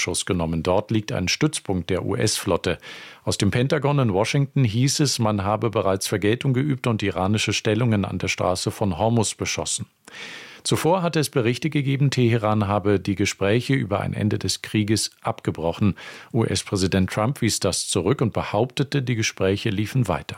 Beschuss genommen. Dort liegt ein Stützpunkt der US-Flotte. Aus dem Pentagon in Washington hieß es, man habe bereits Vergeltung geübt und iranische Stellungen an der Straße von Hormuz beschossen. Zuvor hatte es Berichte gegeben, Teheran habe die Gespräche über ein Ende des Krieges abgebrochen. US-Präsident Trump wies das zurück und behauptete, die Gespräche liefen weiter.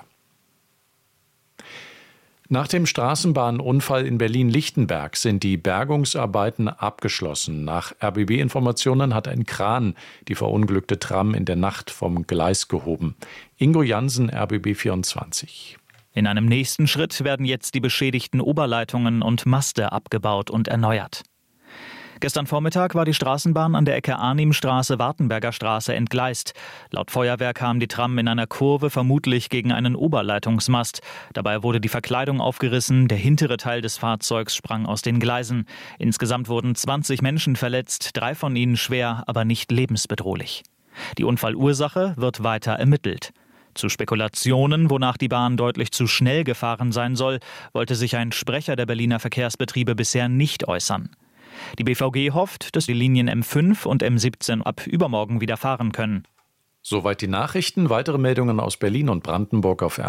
Nach dem Straßenbahnunfall in Berlin-Lichtenberg sind die Bergungsarbeiten abgeschlossen. Nach RBB-Informationen hat ein Kran die verunglückte Tram in der Nacht vom Gleis gehoben. Ingo Jansen, RBB 24. In einem nächsten Schritt werden jetzt die beschädigten Oberleitungen und Maste abgebaut und erneuert. Gestern Vormittag war die Straßenbahn an der Ecke Arnimstraße-Wartenberger Straße entgleist. Laut Feuerwehr kam die Tram in einer Kurve vermutlich gegen einen Oberleitungsmast. Dabei wurde die Verkleidung aufgerissen, der hintere Teil des Fahrzeugs sprang aus den Gleisen. Insgesamt wurden 20 Menschen verletzt, 3 von ihnen schwer, aber nicht lebensbedrohlich. Die Unfallursache wird weiter ermittelt. Zu Spekulationen, wonach die Bahn deutlich zu schnell gefahren sein soll, wollte sich ein Sprecher der Berliner Verkehrsbetriebe bisher nicht äußern. Die BVG hofft, dass die Linien M5 und M17 ab übermorgen wieder fahren können. Soweit die Nachrichten. Weitere Meldungen aus Berlin und Brandenburg auf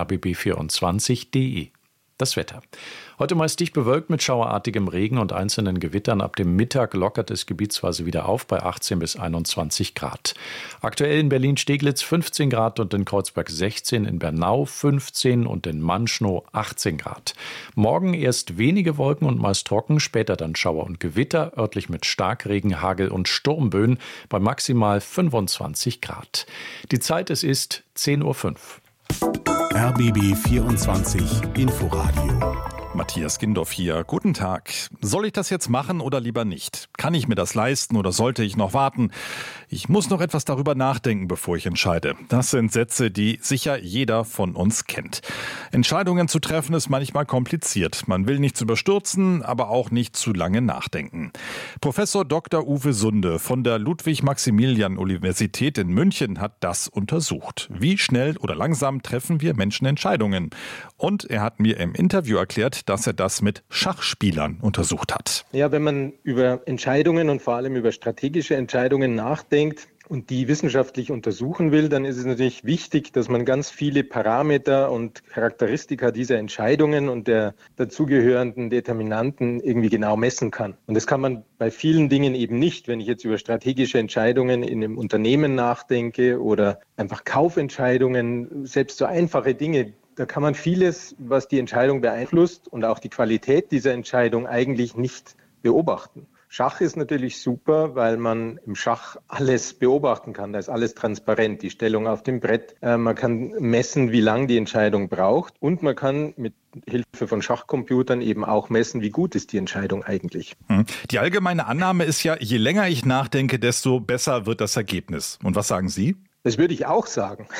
rbb24.de. Das Wetter. Heute meist dicht bewölkt mit schauerartigem Regen und einzelnen Gewittern. Ab dem Mittag lockert es gebietsweise wieder auf bei 18 bis 21 Grad. Aktuell in Berlin-Steglitz 15 Grad und in Kreuzberg 16, in Bernau 15 und in Manschnow 18 Grad. Morgen erst wenige Wolken und meist trocken, später dann Schauer und Gewitter, örtlich mit Starkregen, Hagel und Sturmböen bei maximal 25 Grad. Die Zeit, es ist 10:05 Uhr. RBB 24 Inforadio. Matthias Gindorf hier. Guten Tag. Soll ich das jetzt machen oder lieber nicht? Kann ich mir das leisten oder sollte ich noch warten? Ich muss noch etwas darüber nachdenken, bevor ich entscheide. Das sind Sätze, die sicher jeder von uns kennt. Entscheidungen zu treffen ist manchmal kompliziert. Man will nichts überstürzen, aber auch nicht zu lange nachdenken. Professor Dr. Uwe Sunde von der Ludwig-Maximilian-Universität in München hat das untersucht. Wie schnell oder langsam treffen wir Menschen Entscheidungen? Und er hat mir im Interview erklärt, dass er das mit Schachspielern untersucht hat. Ja, wenn man über Entscheidungen und vor allem über strategische Entscheidungen nachdenkt und die wissenschaftlich untersuchen will, dann ist es natürlich wichtig, dass man ganz viele Parameter und Charakteristika dieser Entscheidungen und der dazugehörenden Determinanten irgendwie genau messen kann. Und das kann man bei vielen Dingen eben nicht. Wenn ich jetzt über strategische Entscheidungen in einem Unternehmen nachdenke oder einfach Kaufentscheidungen, selbst so einfache Dinge, da kann man vieles, was die Entscheidung beeinflusst und auch die Qualität dieser Entscheidung eigentlich nicht beobachten. Schach ist natürlich super, weil man im Schach alles beobachten kann. Da ist alles transparent, die Stellung auf dem Brett. Man kann messen, wie lange die Entscheidung braucht und man kann mit Hilfe von Schachcomputern eben auch messen, wie gut ist die Entscheidung eigentlich. Die allgemeine Annahme ist ja, je länger ich nachdenke, desto besser wird das Ergebnis. Und was sagen Sie? Das würde ich auch sagen.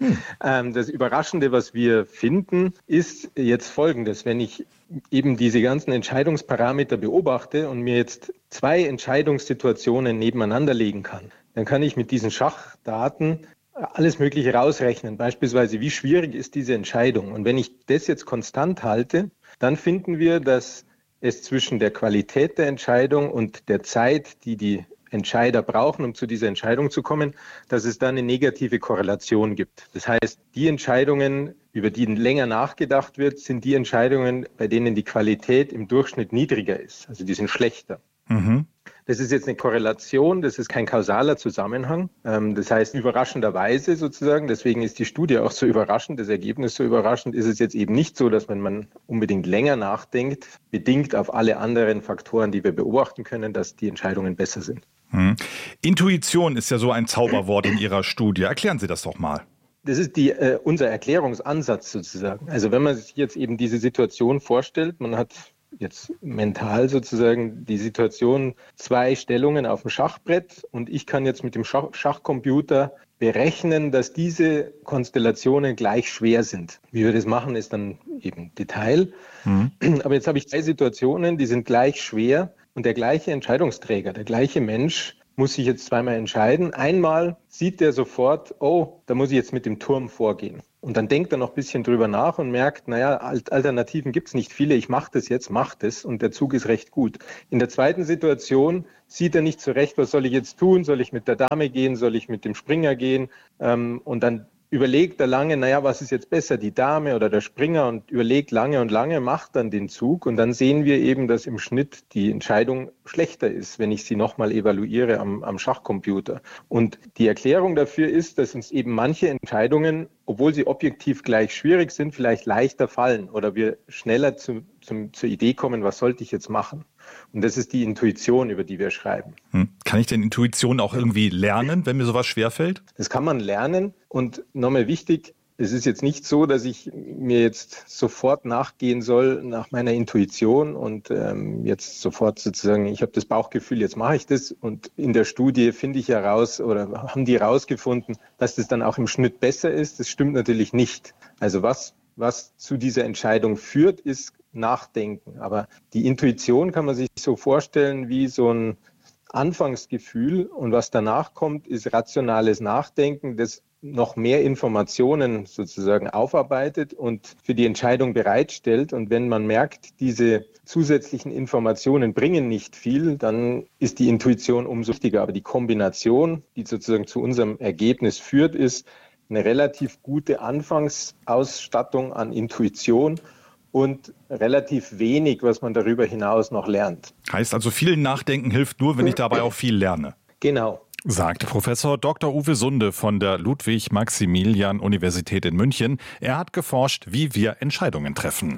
Das Überraschende, was wir finden, ist jetzt Folgendes. Wenn ich eben diese ganzen Entscheidungsparameter beobachte und mir jetzt 2 Entscheidungssituationen nebeneinander legen kann, dann kann ich mit diesen Schachdaten alles Mögliche rausrechnen. Beispielsweise, wie schwierig ist diese Entscheidung? Und wenn ich das jetzt konstant halte, dann finden wir, dass es zwischen der Qualität der Entscheidung und der Zeit, die die Entscheider brauchen, um zu dieser Entscheidung zu kommen, dass es da eine negative Korrelation gibt. Das heißt, die Entscheidungen, über die länger nachgedacht wird, sind die Entscheidungen, bei denen die Qualität im Durchschnitt niedriger ist. Also die sind schlechter. Das ist jetzt eine Korrelation, das ist kein kausaler Zusammenhang. Das heißt, überraschenderweise sozusagen, deswegen ist die Studie auch so überraschend, das Ergebnis so überraschend, ist es jetzt eben nicht so, dass wenn man unbedingt länger nachdenkt, bedingt auf alle anderen Faktoren, die wir beobachten können, dass die Entscheidungen besser sind. Intuition ist ja so ein Zauberwort in Ihrer Studie. Erklären Sie das doch mal. Das ist unser Erklärungsansatz sozusagen. Also wenn man sich jetzt eben diese Situation vorstellt, man hat jetzt mental sozusagen die Situation, 2 Stellungen auf dem Schachbrett und ich kann jetzt mit dem Schachcomputer berechnen, dass diese Konstellationen gleich schwer sind. Wie wir das machen, ist dann eben Detail. Aber jetzt habe ich 2 Situationen, die sind gleich schwer und der gleiche Entscheidungsträger, der gleiche Mensch muss sich jetzt zweimal entscheiden. Einmal sieht er sofort, oh, da muss ich jetzt mit dem Turm vorgehen. Und dann denkt er noch ein bisschen drüber nach und merkt, naja, Alternativen gibt es nicht viele, ich mache das jetzt, mach das und der Zug ist recht gut. In der zweiten Situation sieht er nicht zurecht, was soll ich jetzt tun, soll ich mit der Dame gehen, soll ich mit dem Springer gehen und dann überlegt er lange, naja, was ist jetzt besser, die Dame oder der Springer und überlegt lange und lange, macht dann den Zug und dann sehen wir eben, dass im Schnitt die Entscheidung schlechter ist, wenn ich sie nochmal evaluiere am Schachcomputer. Und die Erklärung dafür ist, dass uns eben manche Entscheidungen, obwohl sie objektiv gleich schwierig sind, vielleicht leichter fallen oder wir schneller zur Idee kommen, was sollte ich jetzt machen. Und das ist die Intuition, über die wir schreiben. Kann ich denn Intuition auch irgendwie lernen, wenn mir sowas schwerfällt? Das kann man lernen. Und nochmal wichtig, es ist jetzt nicht so, dass ich mir jetzt sofort nachgehen soll nach meiner Intuition und jetzt sofort sozusagen, ich habe das Bauchgefühl, jetzt mache ich das. Und in der Studie finde ich heraus oder haben die herausgefunden, dass das dann auch im Schnitt besser ist. Das stimmt natürlich nicht. Also was zu dieser Entscheidung führt, ist Nachdenken. Aber die Intuition kann man sich so vorstellen wie so ein Anfangsgefühl und was danach kommt, ist rationales Nachdenken, das noch mehr Informationen sozusagen aufarbeitet und für die Entscheidung bereitstellt. Und wenn man merkt, diese zusätzlichen Informationen bringen nicht viel, dann ist die Intuition umso wichtiger. Aber die Kombination, die sozusagen zu unserem Ergebnis führt, ist eine relativ gute Anfangsausstattung an Intuition und relativ wenig, was man darüber hinaus noch lernt. Heißt also, viel Nachdenken hilft nur, wenn ich dabei auch viel lerne. Genau. Sagt Professor Dr. Uwe Sunde von der Ludwig-Maximilian-Universität in München. Er hat geforscht, wie wir Entscheidungen treffen.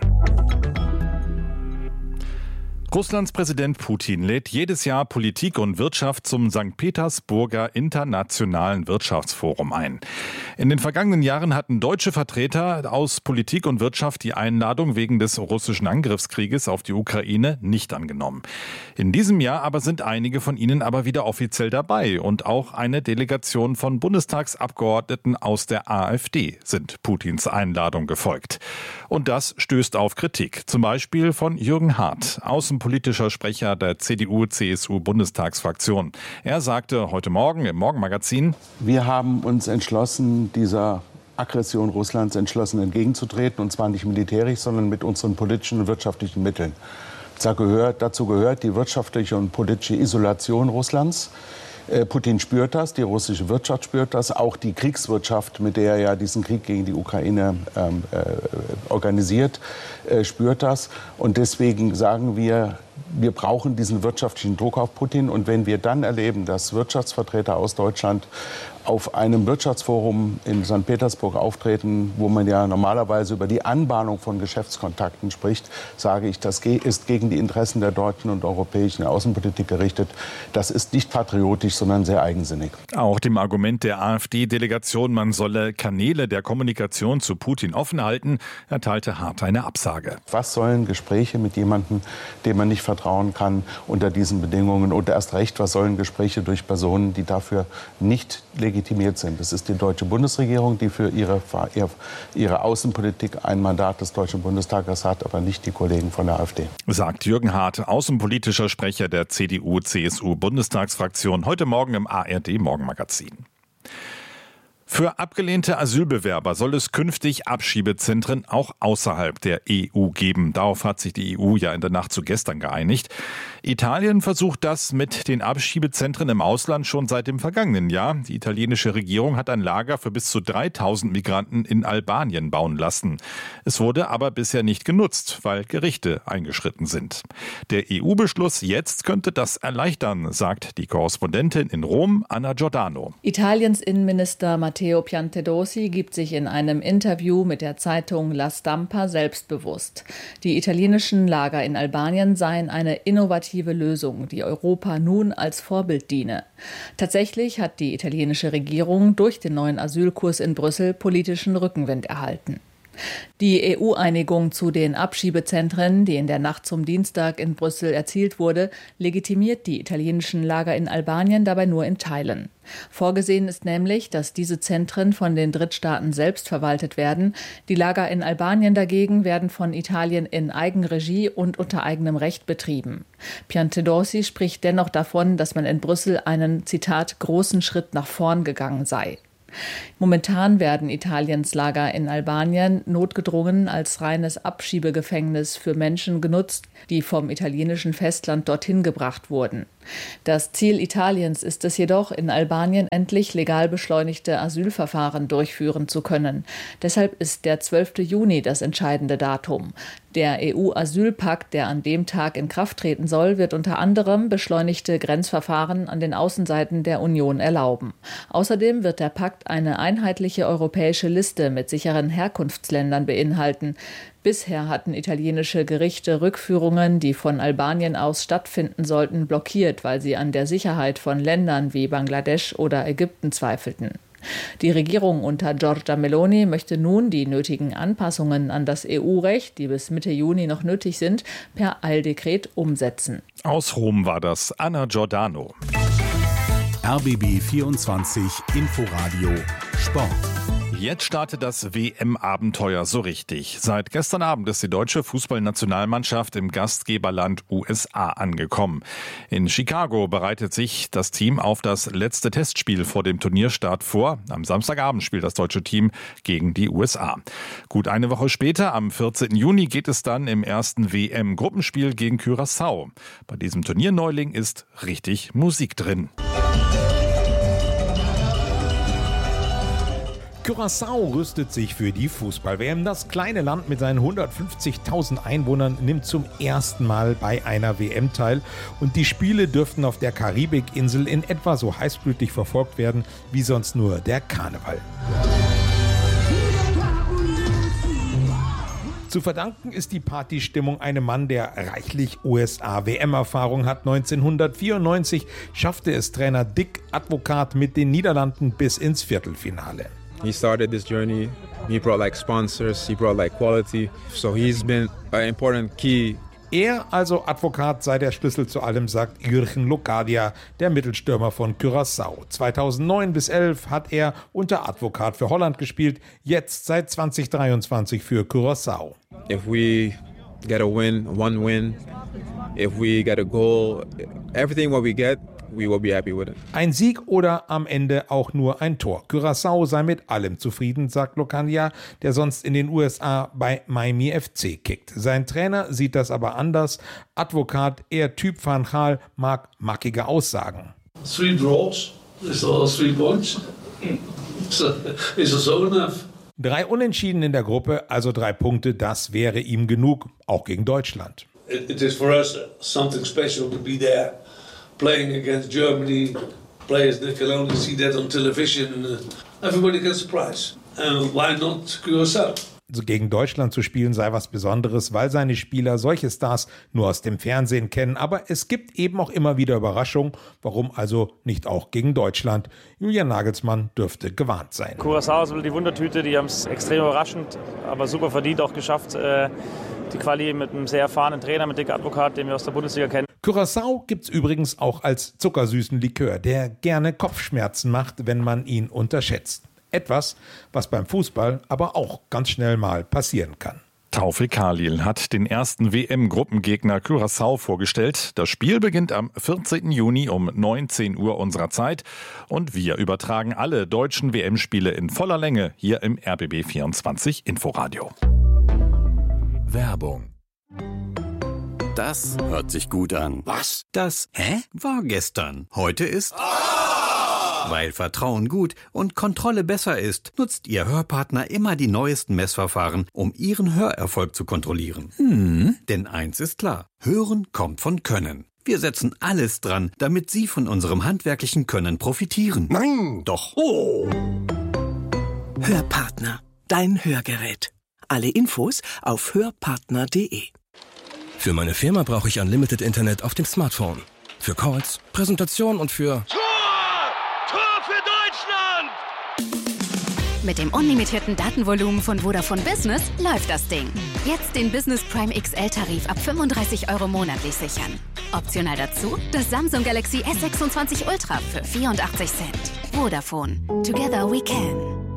Russlands Präsident Putin lädt jedes Jahr Politik und Wirtschaft zum St. Petersburger Internationalen Wirtschaftsforum ein. In den vergangenen Jahren hatten deutsche Vertreter aus Politik und Wirtschaft die Einladung wegen des russischen Angriffskrieges auf die Ukraine nicht angenommen. In diesem Jahr aber sind einige von ihnen aber wieder offiziell dabei und auch eine Delegation von Bundestagsabgeordneten aus der AfD sind Putins Einladung gefolgt. Und das stößt auf Kritik, zum Beispiel von Jürgen Hart, außenpolitischer Sprecher der CDU-CSU-Bundestagsfraktion. Er sagte heute Morgen im Morgenmagazin: Wir haben uns entschlossen, dieser Aggression Russlands entgegenzutreten, und zwar nicht militärisch, sondern mit unseren politischen und wirtschaftlichen Mitteln. Dazu gehört die wirtschaftliche und politische Isolation Russlands. Putin spürt das, die russische Wirtschaft spürt das, auch die Kriegswirtschaft, mit der er ja diesen Krieg gegen die Ukraine organisiert, spürt das. Und deswegen sagen wir brauchen diesen wirtschaftlichen Druck auf Putin. Und wenn wir dann erleben, dass Wirtschaftsvertreter aus Deutschland auf einem Wirtschaftsforum in St. Petersburg auftreten, wo man ja normalerweise über die Anbahnung von Geschäftskontakten spricht, sage ich, das ist gegen die Interessen der deutschen und europäischen Außenpolitik gerichtet. Das ist nicht patriotisch, sondern sehr eigensinnig. Auch dem Argument der AfD-Delegation, man solle Kanäle der Kommunikation zu Putin offen halten, erteilte Hart eine Absage. Was sollen Gespräche mit jemandem, dem man nicht vertrauen kann, unter diesen Bedingungen? Und erst recht, was sollen Gespräche durch Personen, die dafür nicht legitimiert sind? Es ist die deutsche Bundesregierung, die für ihre Außenpolitik ein Mandat des Deutschen Bundestages hat, aber nicht die Kollegen von der AfD. Sagt Jürgen Hart, außenpolitischer Sprecher der CDU-CSU-Bundestagsfraktion, heute Morgen im ARD-Morgenmagazin. Für abgelehnte Asylbewerber soll es künftig Abschiebezentren auch außerhalb der EU geben. Darauf hat sich die EU ja in der Nacht zu gestern geeinigt. Italien versucht das mit den Abschiebezentren im Ausland schon seit dem vergangenen Jahr. Die italienische Regierung hat ein Lager für bis zu 3000 Migranten in Albanien bauen lassen. Es wurde aber bisher nicht genutzt, weil Gerichte eingeschritten sind. Der EU-Beschluss jetzt könnte das erleichtern, sagt die Korrespondentin in Rom, Anna Giordano. Italiens Innenminister Matteo Piantedosi gibt sich in einem Interview mit der Zeitung La Stampa selbstbewusst. Die italienischen Lager in Albanien seien eine innovative Lösung, die Europa nun als Vorbild diene. Tatsächlich hat die italienische Regierung durch den neuen Asylkurs in Brüssel politischen Rückenwind erhalten. Die EU-Einigung zu den Abschiebezentren, die in der Nacht zum Dienstag in Brüssel erzielt wurde, legitimiert die italienischen Lager in Albanien dabei nur in Teilen. Vorgesehen ist nämlich, dass diese Zentren von den Drittstaaten selbst verwaltet werden. Die Lager in Albanien dagegen werden von Italien in Eigenregie und unter eigenem Recht betrieben. Piantedosi spricht dennoch davon, dass man in Brüssel einen, Zitat, großen Schritt nach vorn gegangen sei. Momentan werden Italiens Lager in Albanien notgedrungen als reines Abschiebegefängnis für Menschen genutzt, die vom italienischen Festland dorthin gebracht wurden. Das Ziel Italiens ist es jedoch, in Albanien endlich legal beschleunigte Asylverfahren durchführen zu können. Deshalb ist der 12. Juni das entscheidende Datum. Der EU-Asylpakt, der an dem Tag in Kraft treten soll, wird unter anderem beschleunigte Grenzverfahren an den Außenseiten der Union erlauben. Außerdem wird der Pakt eine einheitliche europäische Liste mit sicheren Herkunftsländern beinhalten. Bisher hatten italienische Gerichte Rückführungen, die von Albanien aus stattfinden sollten, blockiert, weil sie an der Sicherheit von Ländern wie Bangladesch oder Ägypten zweifelten. Die Regierung unter Giorgia Meloni möchte nun die nötigen Anpassungen an das EU-Recht, die bis Mitte Juni noch nötig sind, per Eildekret umsetzen. Aus Rom war das Anna Giordano. RBB 24 Inforadio Sport. Jetzt startet das WM-Abenteuer so richtig. Seit gestern Abend ist die deutsche Fußballnationalmannschaft im Gastgeberland USA angekommen. In Chicago bereitet sich das Team auf das letzte Testspiel vor dem Turnierstart vor. Am Samstagabend spielt das deutsche Team gegen die USA. Gut eine Woche später, am 14. Juni, geht es dann im ersten WM-Gruppenspiel gegen Curaçao. Bei diesem Turnierneuling ist richtig Musik drin. Curaçao rüstet sich für die Fußball-WM. Das kleine Land mit seinen 150.000 Einwohnern nimmt zum ersten Mal bei einer WM teil. Und die Spiele dürften auf der Karibikinsel in etwa so heißblütig verfolgt werden wie sonst nur der Karneval. Zu verdanken ist die Partystimmung einem Mann, der reichlich USA-WM-Erfahrung hat. 1994 schaffte es Trainer Dick Advocaat mit den Niederlanden bis ins Viertelfinale. He started this journey. He brought sponsors, he brought quality. So he's been an important key. Er, also Advocaat, sei der Schlüssel zu allem, sagt Jürgen Locadia, der Mittelstürmer von Curaçao. 2009 bis 2011 hat er unter Advocaat für Holland gespielt, jetzt seit 2023 für Curaçao. If we get a win, one win, if we get a goal, everything what we get, we will be happy with it. Ein Sieg oder am Ende auch nur ein Tor. Curaçao sei mit allem zufrieden, sagt Locadia, der sonst in den USA bei Miami FC kickt. Sein Trainer sieht das aber anders. Advocaat, eher Typ Van Gaal, mag mackige Aussagen. 3 draws, is all 3 points. So, is also enough. 3 Unentschieden in der Gruppe, also 3 Punkte, das wäre ihm genug, auch gegen Deutschland. It is for us something special to be there. Playing against Germany, players that can only see that on television. Everybody gets a prize. Why not Curaçao? Gegen Deutschland zu spielen sei was Besonderes, weil seine Spieler solche Stars nur aus dem Fernsehen kennen. Aber es gibt eben auch immer wieder Überraschungen. Warum also nicht auch gegen Deutschland? Julian Nagelsmann dürfte gewarnt sein. Curaçao ist die Wundertüte, die haben es extrem überraschend, aber super verdient auch geschafft. Die Quali mit einem sehr erfahrenen Trainer, mit Dick Advocaat, den wir aus der Bundesliga kennen. Curaçao gibt's übrigens auch als zuckersüßen Likör, der gerne Kopfschmerzen macht, wenn man ihn unterschätzt. Etwas, was beim Fußball aber auch ganz schnell mal passieren kann. Taufik Khalil hat den ersten WM-Gruppengegner Curaçao vorgestellt. Das Spiel beginnt am 14. Juni um 19 Uhr unserer Zeit. Und wir übertragen alle deutschen WM-Spiele in voller Länge hier im RBB 24 Inforadio. Werbung. Das hört sich gut an. Was? Das war gestern. Heute ist... Weil Vertrauen gut und Kontrolle besser ist, nutzt Ihr Hörpartner immer die neuesten Messverfahren, um Ihren Hörerfolg zu kontrollieren. Denn eins ist klar, Hören kommt von Können. Wir setzen alles dran, damit Sie von unserem handwerklichen Können profitieren. Nein! Doch. Oh! Hörpartner, dein Hörgerät. Alle Infos auf hörpartner.de. Für meine Firma brauche ich Unlimited Internet auf dem Smartphone. Für Calls, Präsentation und für... Tor für Deutschland! Mit dem unlimitierten Datenvolumen von Vodafone Business läuft das Ding. Jetzt den Business Prime XL-Tarif ab 35 € monatlich sichern. Optional dazu das Samsung Galaxy S26 Ultra für 84 Cent. Vodafone. Together we can.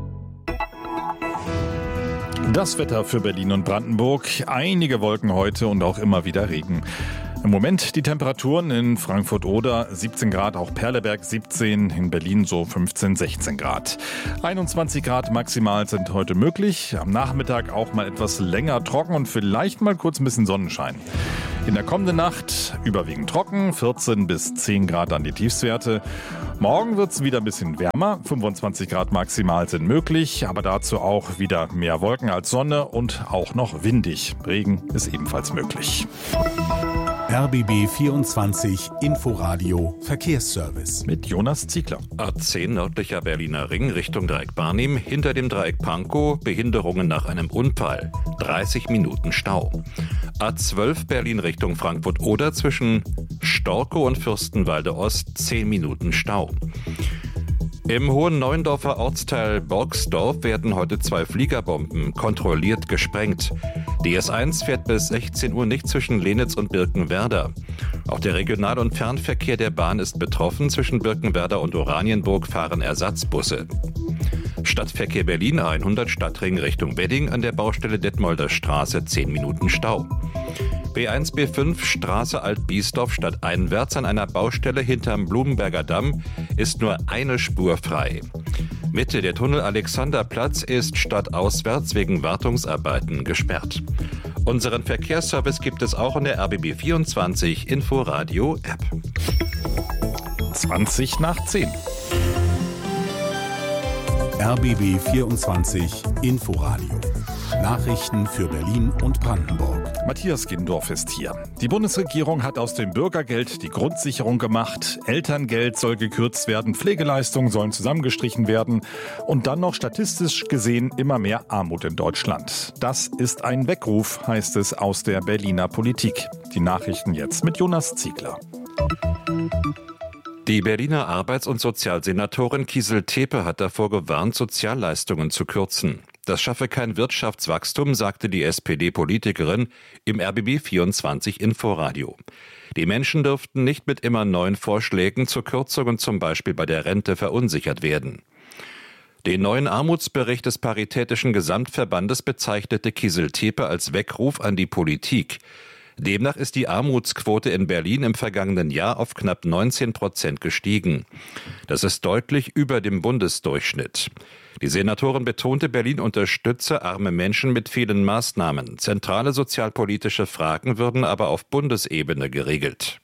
Das Wetter für Berlin und Brandenburg. Einige Wolken heute und auch immer wieder Regen. Im Moment die Temperaturen in Frankfurt-Oder 17 Grad, auch Perleberg 17, in Berlin so 15, 16 Grad. 21 Grad maximal sind heute möglich. Am Nachmittag auch mal etwas länger trocken und vielleicht mal kurz ein bisschen Sonnenschein. In der kommenden Nacht überwiegend trocken, 14 bis 10 Grad an die Tiefstwerte. Morgen wird es wieder ein bisschen wärmer, 25 Grad maximal sind möglich, aber dazu auch wieder mehr Wolken als Sonne und auch noch windig. Regen ist ebenfalls möglich. RBB 24 Inforadio Verkehrsservice. Mit Jonas Ziegler. A10 nördlicher Berliner Ring Richtung Dreieck Barnim. Hinter dem Dreieck Pankow Behinderungen nach einem Unfall. 30 Minuten Stau. A12 Berlin Richtung Frankfurt-Oder zwischen Storkow und Fürstenwalde Ost 10 Minuten Stau. Im Hohen Neuendorfer Ortsteil Borgsdorf werden heute 2 Fliegerbomben kontrolliert gesprengt. Die S1 fährt bis 16 Uhr nicht zwischen Lenitz und Birkenwerder. Auch der Regional- und Fernverkehr der Bahn ist betroffen. Zwischen Birkenwerder und Oranienburg fahren Ersatzbusse. Stadtverkehr Berlin 100 Stadtring Richtung Wedding an der Baustelle Detmolder Straße 10 Minuten Stau. B1 B5 Straße Alt-Biesdorf stadteinwärts an einer Baustelle hinterm Blumenberger Damm ist nur eine Spur frei. Mitte der Tunnel Alexanderplatz ist stadtauswärts wegen Wartungsarbeiten gesperrt. Unseren Verkehrsservice gibt es auch in der RBB 24 Inforadio App. 20 nach 10. RBB 24 Inforadio. Nachrichten für Berlin und Brandenburg. Matthias Gindorf ist hier. Die Bundesregierung hat aus dem Bürgergeld die Grundsicherung gemacht. Elterngeld soll gekürzt werden, Pflegeleistungen sollen zusammengestrichen werden und dann noch statistisch gesehen immer mehr Armut in Deutschland. Das ist ein Weckruf, heißt es aus der Berliner Politik. Die Nachrichten jetzt mit Jonas Ziegler. Die Berliner Arbeits- und Sozialsenatorin Kiesel-Tepe hat davor gewarnt, Sozialleistungen zu kürzen. Das schaffe kein Wirtschaftswachstum, sagte die SPD-Politikerin im RBB 24 Inforadio. Die Menschen dürften nicht mit immer neuen Vorschlägen zu Kürzungen zum Beispiel bei der Rente verunsichert werden. Den neuen Armutsbericht des Paritätischen Gesamtverbandes bezeichnete Kiesel-Tepe als Weckruf an die Politik. Demnach ist die Armutsquote in Berlin im vergangenen Jahr auf knapp 19% gestiegen. Das ist deutlich über dem Bundesdurchschnitt. Die Senatorin betonte, Berlin unterstütze arme Menschen mit vielen Maßnahmen. Zentrale sozialpolitische Fragen würden aber auf Bundesebene geregelt.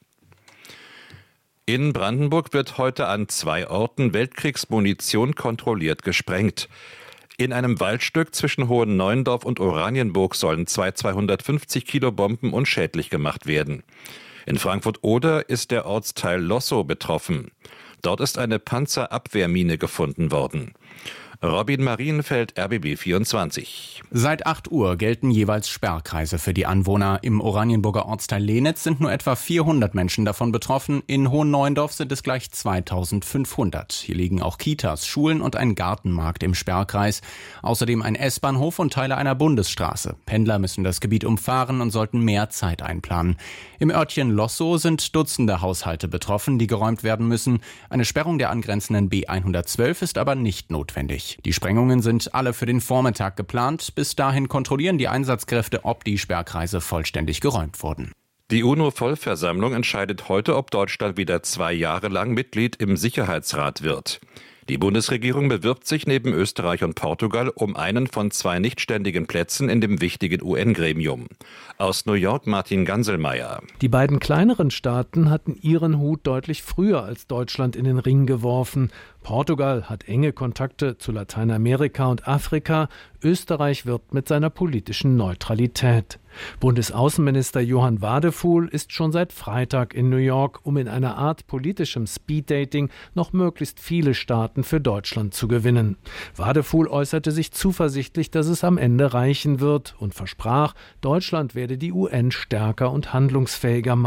In Brandenburg wird heute an 2 Orten Weltkriegsmunition kontrolliert gesprengt. In einem Waldstück zwischen Hohen Neuendorf und Oranienburg sollen 250 Kilo Bomben unschädlich gemacht werden. In Frankfurt-Oder ist der Ortsteil Lossow betroffen. Dort ist eine Panzerabwehrmine gefunden worden. Robin Marienfeld, RBB 24. Seit 8 Uhr gelten jeweils Sperrkreise für die Anwohner. Im Oranienburger Ortsteil Lenitz sind nur etwa 400 Menschen davon betroffen. In Hohen Neuendorf sind es gleich 2500. Hier liegen auch Kitas, Schulen und ein Gartenmarkt im Sperrkreis. Außerdem ein S-Bahnhof und Teile einer Bundesstraße. Pendler müssen das Gebiet umfahren und sollten mehr Zeit einplanen. Im Örtchen Lossow sind Dutzende Haushalte betroffen, die geräumt werden müssen. Eine Sperrung der angrenzenden B112 ist aber nicht notwendig. Die Sprengungen sind alle für den Vormittag geplant. Bis dahin kontrollieren die Einsatzkräfte, ob die Sperrkreise vollständig geräumt wurden. Die UNO-Vollversammlung entscheidet heute, ob Deutschland wieder 2 Jahre lang Mitglied im Sicherheitsrat wird. Die Bundesregierung bewirbt sich neben Österreich und Portugal um einen von 2 nichtständigen Plätzen in dem wichtigen UN-Gremium. Aus New York Martin Ganselmeier. Die beiden kleineren Staaten hatten ihren Hut deutlich früher als Deutschland in den Ring geworfen. Portugal hat enge Kontakte zu Lateinamerika und Afrika. Österreich wirbt mit seiner politischen Neutralität. Bundesaußenminister Johann Wadefuhl ist schon seit Freitag in New York, um in einer Art politischem Speeddating noch möglichst viele Staaten für Deutschland zu gewinnen. Wadefuhl äußerte sich zuversichtlich, dass es am Ende reichen wird und versprach, Deutschland werde die UN stärker und handlungsfähiger machen.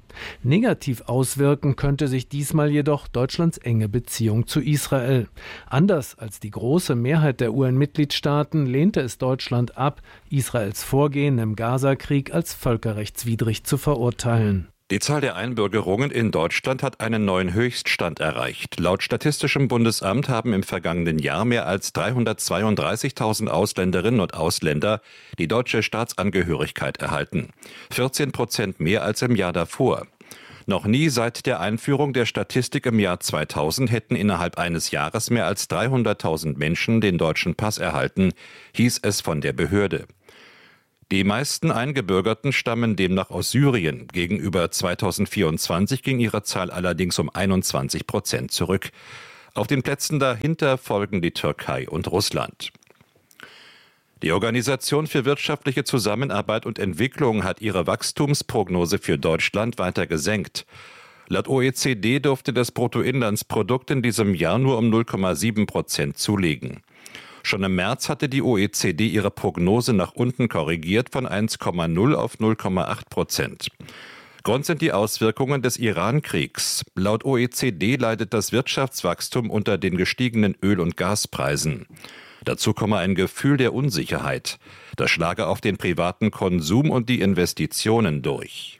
Negativ auswirken könnte sich diesmal jedoch Deutschlands enge Beziehung zu Israel. Anders als die große Mehrheit der UN-Mitgliedstaaten lehnte es Deutschland ab, Israels Vorgehen im Gaza-Krieg als völkerrechtswidrig zu verurteilen. Die Zahl der Einbürgerungen in Deutschland hat einen neuen Höchststand erreicht. Laut Statistischem Bundesamt haben im vergangenen Jahr mehr als 332.000 Ausländerinnen und Ausländer die deutsche Staatsangehörigkeit erhalten. 14% mehr als im Jahr davor. Noch nie seit der Einführung der Statistik im Jahr 2000 hätten innerhalb eines Jahres mehr als 300.000 Menschen den deutschen Pass erhalten, hieß es von der Behörde. Die meisten Eingebürgerten stammen demnach aus Syrien. Gegenüber 2024 ging ihre Zahl allerdings um 21% zurück. Auf den Plätzen dahinter folgen die Türkei und Russland. Die Organisation für wirtschaftliche Zusammenarbeit und Entwicklung hat ihre Wachstumsprognose für Deutschland weiter gesenkt. Laut OECD dürfte das Bruttoinlandsprodukt in diesem Jahr nur um 0,7% zulegen. Schon im März hatte die OECD ihre Prognose nach unten korrigiert von 1,0 auf 0,8%. Grund sind die Auswirkungen des Iran-Kriegs. Laut OECD leidet das Wirtschaftswachstum unter den gestiegenen Öl- und Gaspreisen. Dazu komme ein Gefühl der Unsicherheit. Das schlage auf den privaten Konsum und die Investitionen durch.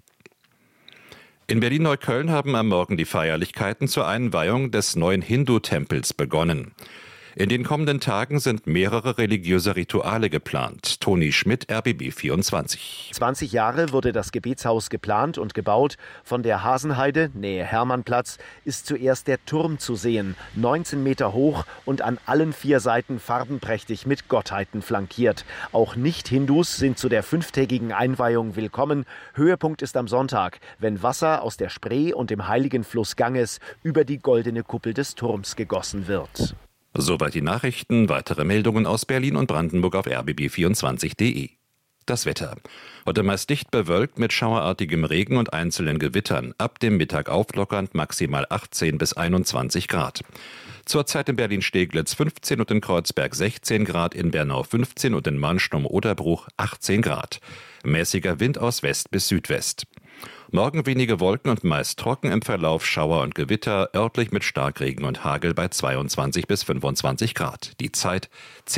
In Berlin-Neukölln haben am Morgen die Feierlichkeiten zur Einweihung des neuen Hindu-Tempels begonnen. In den kommenden Tagen sind mehrere religiöse Rituale geplant. Toni Schmidt, RBB 24. 20 Jahre wurde das Gebetshaus geplant und gebaut. Von der Hasenheide, Nähe Hermannplatz, ist zuerst der Turm zu sehen. 19 Meter hoch und an allen 4 Seiten farbenprächtig mit Gottheiten flankiert. Auch Nicht-Hindus sind zu der 5-tägigen Einweihung willkommen. Höhepunkt ist am Sonntag, wenn Wasser aus der Spree und dem heiligen Fluss Ganges über die goldene Kuppel des Turms gegossen wird. Soweit die Nachrichten. Weitere Meldungen aus Berlin und Brandenburg auf rbb24.de. Das Wetter. Heute meist dicht bewölkt mit schauerartigem Regen und einzelnen Gewittern. Ab dem Mittag auflockernd, maximal 18 bis 21 Grad. Zurzeit in Berlin-Steglitz 15 und in Kreuzberg 16 Grad, in Bernau 15 und in Mannschnum-Oderbruch 18 Grad. Mäßiger Wind aus West bis Südwest. Morgen wenige Wolken und meist trocken, im Verlauf Schauer und Gewitter, örtlich mit Starkregen und Hagel bei 22 bis 25 Grad. Die Zeit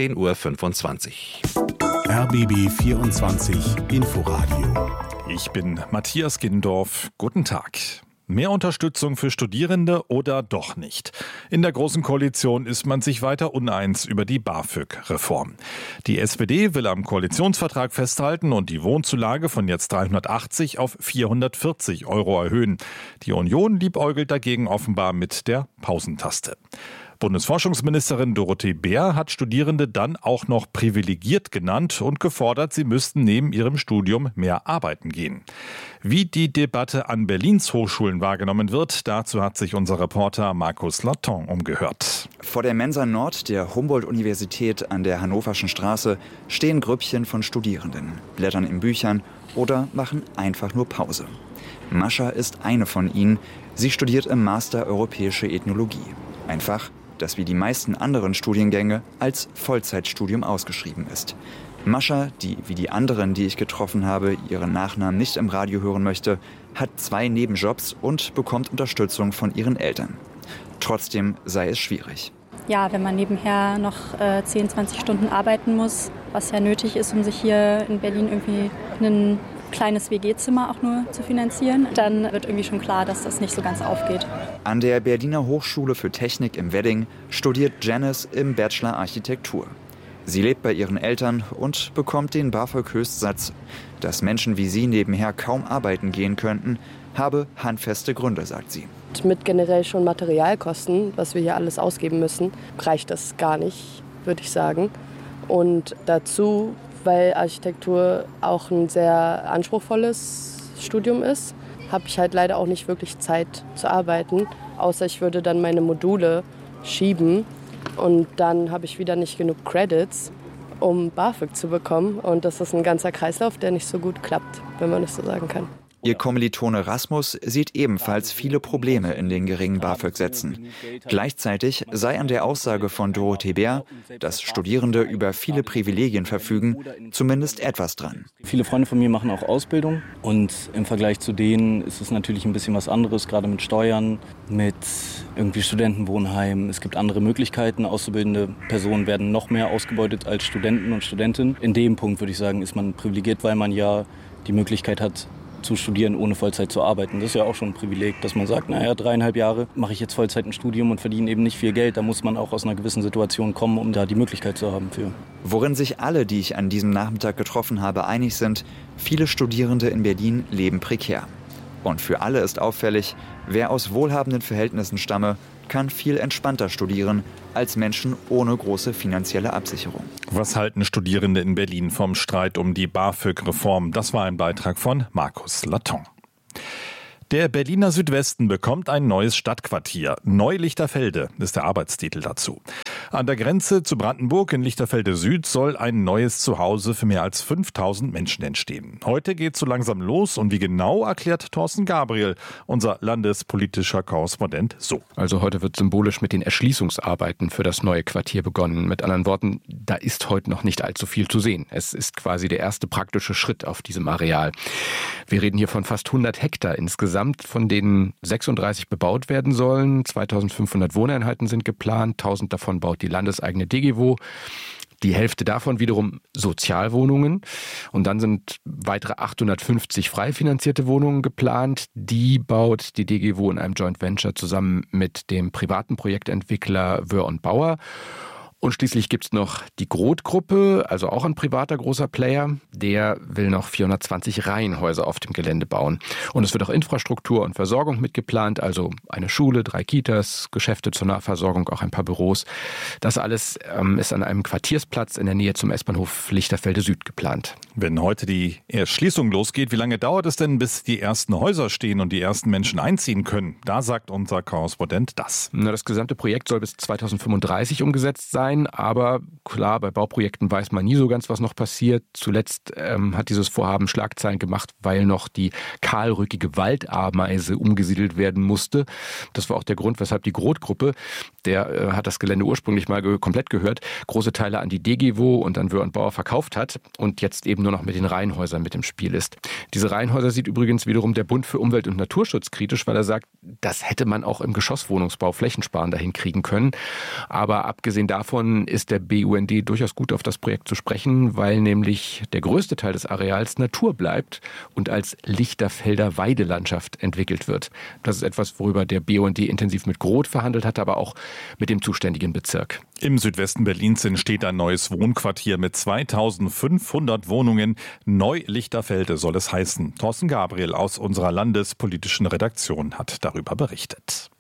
10:25 Uhr. RBB 24 Inforadio. Ich bin Matthias Gindorf. Guten Tag. Mehr Unterstützung für Studierende oder doch nicht? In der Großen Koalition ist man sich weiter uneins über die BAföG-Reform. Die SPD will am Koalitionsvertrag festhalten und die Wohnzulage von jetzt 380 auf 440 € erhöhen. Die Union liebäugelt dagegen offenbar mit der Pausentaste. Bundesforschungsministerin Dorothee Bär hat Studierende dann auch noch privilegiert genannt und gefordert, sie müssten neben ihrem Studium mehr arbeiten gehen. Wie die Debatte an Berlins Hochschulen wahrgenommen wird, dazu hat sich unser Reporter Markus Laton umgehört. Vor der Mensa Nord der Humboldt-Universität an der Hannoverschen Straße stehen Grüppchen von Studierenden, blättern in Büchern oder machen einfach nur Pause. Mascha ist eine von ihnen. Sie studiert im Master Europäische Ethnologie. Ein Fach, das wie die meisten anderen Studiengänge als Vollzeitstudium ausgeschrieben ist. Mascha, die wie die anderen, die ich getroffen habe, ihren Nachnamen nicht im Radio hören möchte, hat 2 Nebenjobs und bekommt Unterstützung von ihren Eltern. Trotzdem sei es schwierig. Ja, wenn man nebenher noch 10, 20 Stunden arbeiten muss, was ja nötig ist, um sich hier in Berlin irgendwie ein kleines WG-Zimmer auch nur zu finanzieren, dann wird irgendwie schon klar, dass das nicht so ganz aufgeht. An der Berliner Hochschule für Technik im Wedding studiert Janice im Bachelor Architektur. Sie lebt bei ihren Eltern und bekommt den BAföG-Höchstsatz. Dass Menschen wie sie nebenher kaum arbeiten gehen könnten, habe handfeste Gründe, sagt sie. Mit generell schon Materialkosten, was wir hier alles ausgeben müssen, reicht das gar nicht, würde ich sagen. Und dazu, weil Architektur auch ein sehr anspruchsvolles Studium ist, habe ich halt leider auch nicht wirklich Zeit zu arbeiten, außer ich würde dann meine Module schieben und dann habe ich wieder nicht genug Credits, um BAföG zu bekommen. Und das ist ein ganzer Kreislauf, der nicht so gut klappt, wenn man das so sagen kann. Ihr Kommilitone Rasmus sieht ebenfalls viele Probleme in den geringen BAföG-Sätzen. Gleichzeitig sei an der Aussage von Dorothee Bär, dass Studierende über viele Privilegien verfügen, zumindest etwas dran. Viele Freunde von mir machen auch Ausbildung und im Vergleich zu denen ist es natürlich ein bisschen was anderes, gerade mit Steuern, mit irgendwie Studentenwohnheimen. Es gibt andere Möglichkeiten. Auszubildende Personen werden noch mehr ausgebeutet als Studenten und Studentinnen. In dem Punkt würde ich sagen, ist man privilegiert, weil man ja die Möglichkeit hat, zu studieren, ohne Vollzeit zu arbeiten. Das ist ja auch schon ein Privileg, dass man sagt, 3,5 Jahre mache ich jetzt Vollzeit ein Studium und verdiene eben nicht viel Geld. Da muss man auch aus einer gewissen Situation kommen, um da die Möglichkeit zu haben für. Worin sich alle, die ich an diesem Nachmittag getroffen habe, einig sind, viele Studierende in Berlin leben prekär. Und für alle ist auffällig, wer aus wohlhabenden Verhältnissen stamme, kann viel entspannter studieren als Menschen ohne große finanzielle Absicherung. Was halten Studierende in Berlin vom Streit um die BAföG-Reform? Das war ein Beitrag von Markus Laton. Der Berliner Südwesten bekommt ein neues Stadtquartier. Neu-Lichterfelde ist der Arbeitstitel dazu. An der Grenze zu Brandenburg in Lichterfelde Süd soll ein neues Zuhause für mehr als 5000 Menschen entstehen. Heute geht's so langsam los und wie genau, erklärt Thorsten Gabriel, unser landespolitischer Korrespondent, so. Also heute wird symbolisch mit den Erschließungsarbeiten für das neue Quartier begonnen. Mit anderen Worten, da ist heute noch nicht allzu viel zu sehen. Es ist quasi der erste praktische Schritt auf diesem Areal. Wir reden hier von fast 100 Hektar insgesamt, von denen 36 bebaut werden sollen. 2500 Wohneinheiten sind geplant, 1000 davon baut die landeseigene DGWO. Die Hälfte davon wiederum Sozialwohnungen. Und dann sind weitere 850 frei finanzierte Wohnungen geplant. Die baut die DGWO in einem Joint Venture zusammen mit dem privaten Projektentwickler Wöhr & Bauer. Und schließlich gibt es noch die Groth-Gruppe, also auch ein privater großer Player. Der will noch 420 Reihenhäuser auf dem Gelände bauen. Und es wird auch Infrastruktur und Versorgung mitgeplant, also eine Schule, 3 Kitas, Geschäfte zur Nahversorgung, auch ein paar Büros. Das alles ist an einem Quartiersplatz in der Nähe zum S-Bahnhof Lichterfelde Süd geplant. Wenn heute die Erschließung losgeht, wie lange dauert es denn, bis die ersten Häuser stehen und die ersten Menschen einziehen können? Da sagt unser Korrespondent das. Das gesamte Projekt soll bis 2035 umgesetzt sein. Aber klar, bei Bauprojekten weiß man nie so ganz, was noch passiert. Zuletzt hat dieses Vorhaben Schlagzeilen gemacht, weil noch die kahlrückige Waldameise umgesiedelt werden musste. Das war auch der Grund, weshalb die Groth-Gruppe, der hat das Gelände ursprünglich mal komplett gehört, große Teile an die DGWO und an Wöhr & Bauer verkauft hat und jetzt eben nur noch mit den Reihenhäusern mit im Spiel ist. Diese Reihenhäuser sieht übrigens wiederum der Bund für Umwelt und Naturschutz kritisch, weil er sagt, das hätte man auch im Geschosswohnungsbau flächensparender hinkriegen können. Aber abgesehen davon ist der BUND durchaus gut auf das Projekt zu sprechen, weil nämlich der größte Teil des Areals Natur bleibt und als Lichterfelder Weidelandschaft entwickelt wird. Das ist etwas, worüber der BUND intensiv mit Groth verhandelt hat, aber auch mit dem zuständigen Bezirk. Im Südwesten Berlins entsteht ein neues Wohnquartier mit 2500 Wohnungen. Neu-Lichterfelde soll es heißen. Thorsten Gabriel aus unserer landespolitischen Redaktion hat darüber berichtet.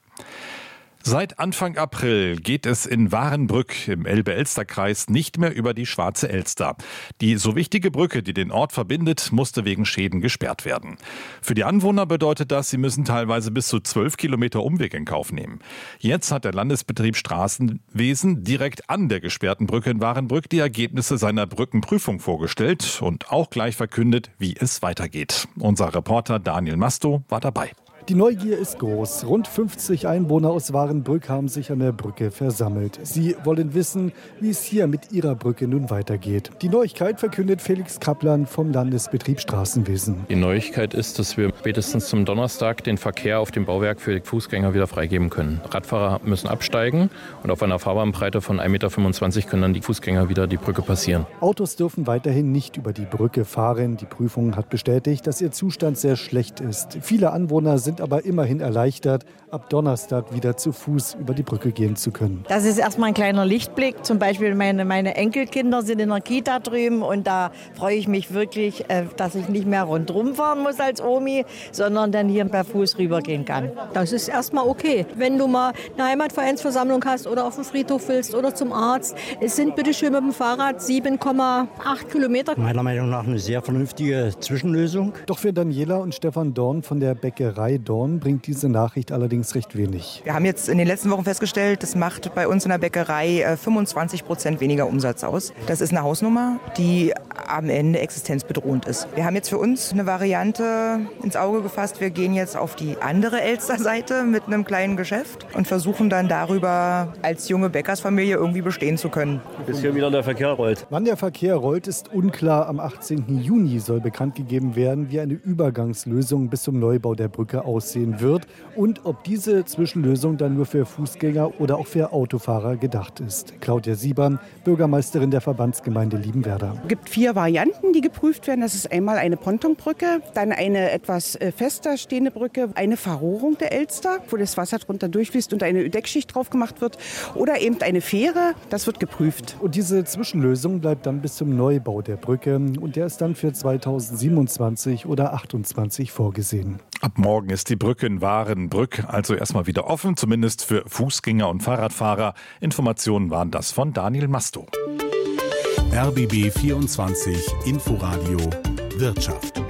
Seit Anfang April geht es in Warenbrück im Elbe-Elster-Kreis nicht mehr über die Schwarze Elster. Die so wichtige Brücke, die den Ort verbindet, musste wegen Schäden gesperrt werden. Für die Anwohner bedeutet das, sie müssen teilweise bis zu 12 Kilometer Umweg in Kauf nehmen. Jetzt hat der Landesbetrieb Straßenwesen direkt an der gesperrten Brücke in Warenbrück die Ergebnisse seiner Brückenprüfung vorgestellt und auch gleich verkündet, wie es weitergeht. Unser Reporter Daniel Masto war dabei. Die Neugier ist groß. Rund 50 Einwohner aus Warenbrück haben sich an der Brücke versammelt. Sie wollen wissen, wie es hier mit ihrer Brücke nun weitergeht. Die Neuigkeit verkündet Felix Kaplan vom Landesbetrieb Straßenwesen. Die Neuigkeit ist, dass wir spätestens zum Donnerstag den Verkehr auf dem Bauwerk für Fußgänger wieder freigeben können. Radfahrer müssen absteigen und auf einer Fahrbahnbreite von 1,25 Meter können dann die Fußgänger wieder die Brücke passieren. Autos dürfen weiterhin nicht über die Brücke fahren. Die Prüfung hat bestätigt, dass ihr Zustand sehr schlecht ist. Viele Anwohner sind aber immerhin erleichtert, ab Donnerstag wieder zu Fuß über die Brücke gehen zu können. Das ist erstmal ein kleiner Lichtblick. Zum Beispiel meine Enkelkinder sind in der Kita drüben und da freue ich mich wirklich, dass ich nicht mehr rundherum fahren muss als Omi, sondern dann hier per Fuß rübergehen kann. Das ist erstmal okay. Wenn du mal eine Heimatvereinsversammlung hast oder auf den Friedhof willst oder zum Arzt, es sind bitte schön mit dem Fahrrad 7,8 Kilometer. Meiner Meinung nach eine sehr vernünftige Zwischenlösung. Doch für Daniela und Stefan Dorn von der Bäckerei Dorn bringt diese Nachricht allerdings recht wenig. Wir haben jetzt in den letzten Wochen festgestellt, das macht bei uns in der Bäckerei 25% weniger Umsatz aus. Das ist eine Hausnummer, die am Ende existenzbedrohend ist. Wir haben jetzt für uns eine Variante ins Auge gefasst. Wir gehen jetzt auf die andere Elster-Seite mit einem kleinen Geschäft und versuchen dann darüber als junge Bäckersfamilie irgendwie bestehen zu können. Bis hier wieder der Verkehr rollt. Wann der Verkehr rollt, ist unklar. Am 18. Juni soll bekannt gegeben werden, wie eine Übergangslösung bis zum Neubau der Brücke aussehen wird und ob diese Zwischenlösung dann nur für Fußgänger oder auch für Autofahrer gedacht ist. Claudia Siebern, Bürgermeisterin der Verbandsgemeinde Liebenwerda. Es gibt 4 Varianten, die geprüft werden. Das ist einmal eine Pontonbrücke, dann eine etwas fester stehende Brücke, eine Verrohrung der Elster, wo das Wasser drunter durchfließt und eine Deckschicht drauf gemacht wird, oder eben eine Fähre. Das wird geprüft. Und diese Zwischenlösung bleibt dann bis zum Neubau der Brücke und der ist dann für 2027 oder 2028 vorgesehen. Ab morgen ist die Brücke in Warenbrück also erstmal wieder offen, zumindest für Fußgänger und Fahrradfahrer. Informationen waren das von Daniel Masto. RBB 24 Inforadio Wirtschaft.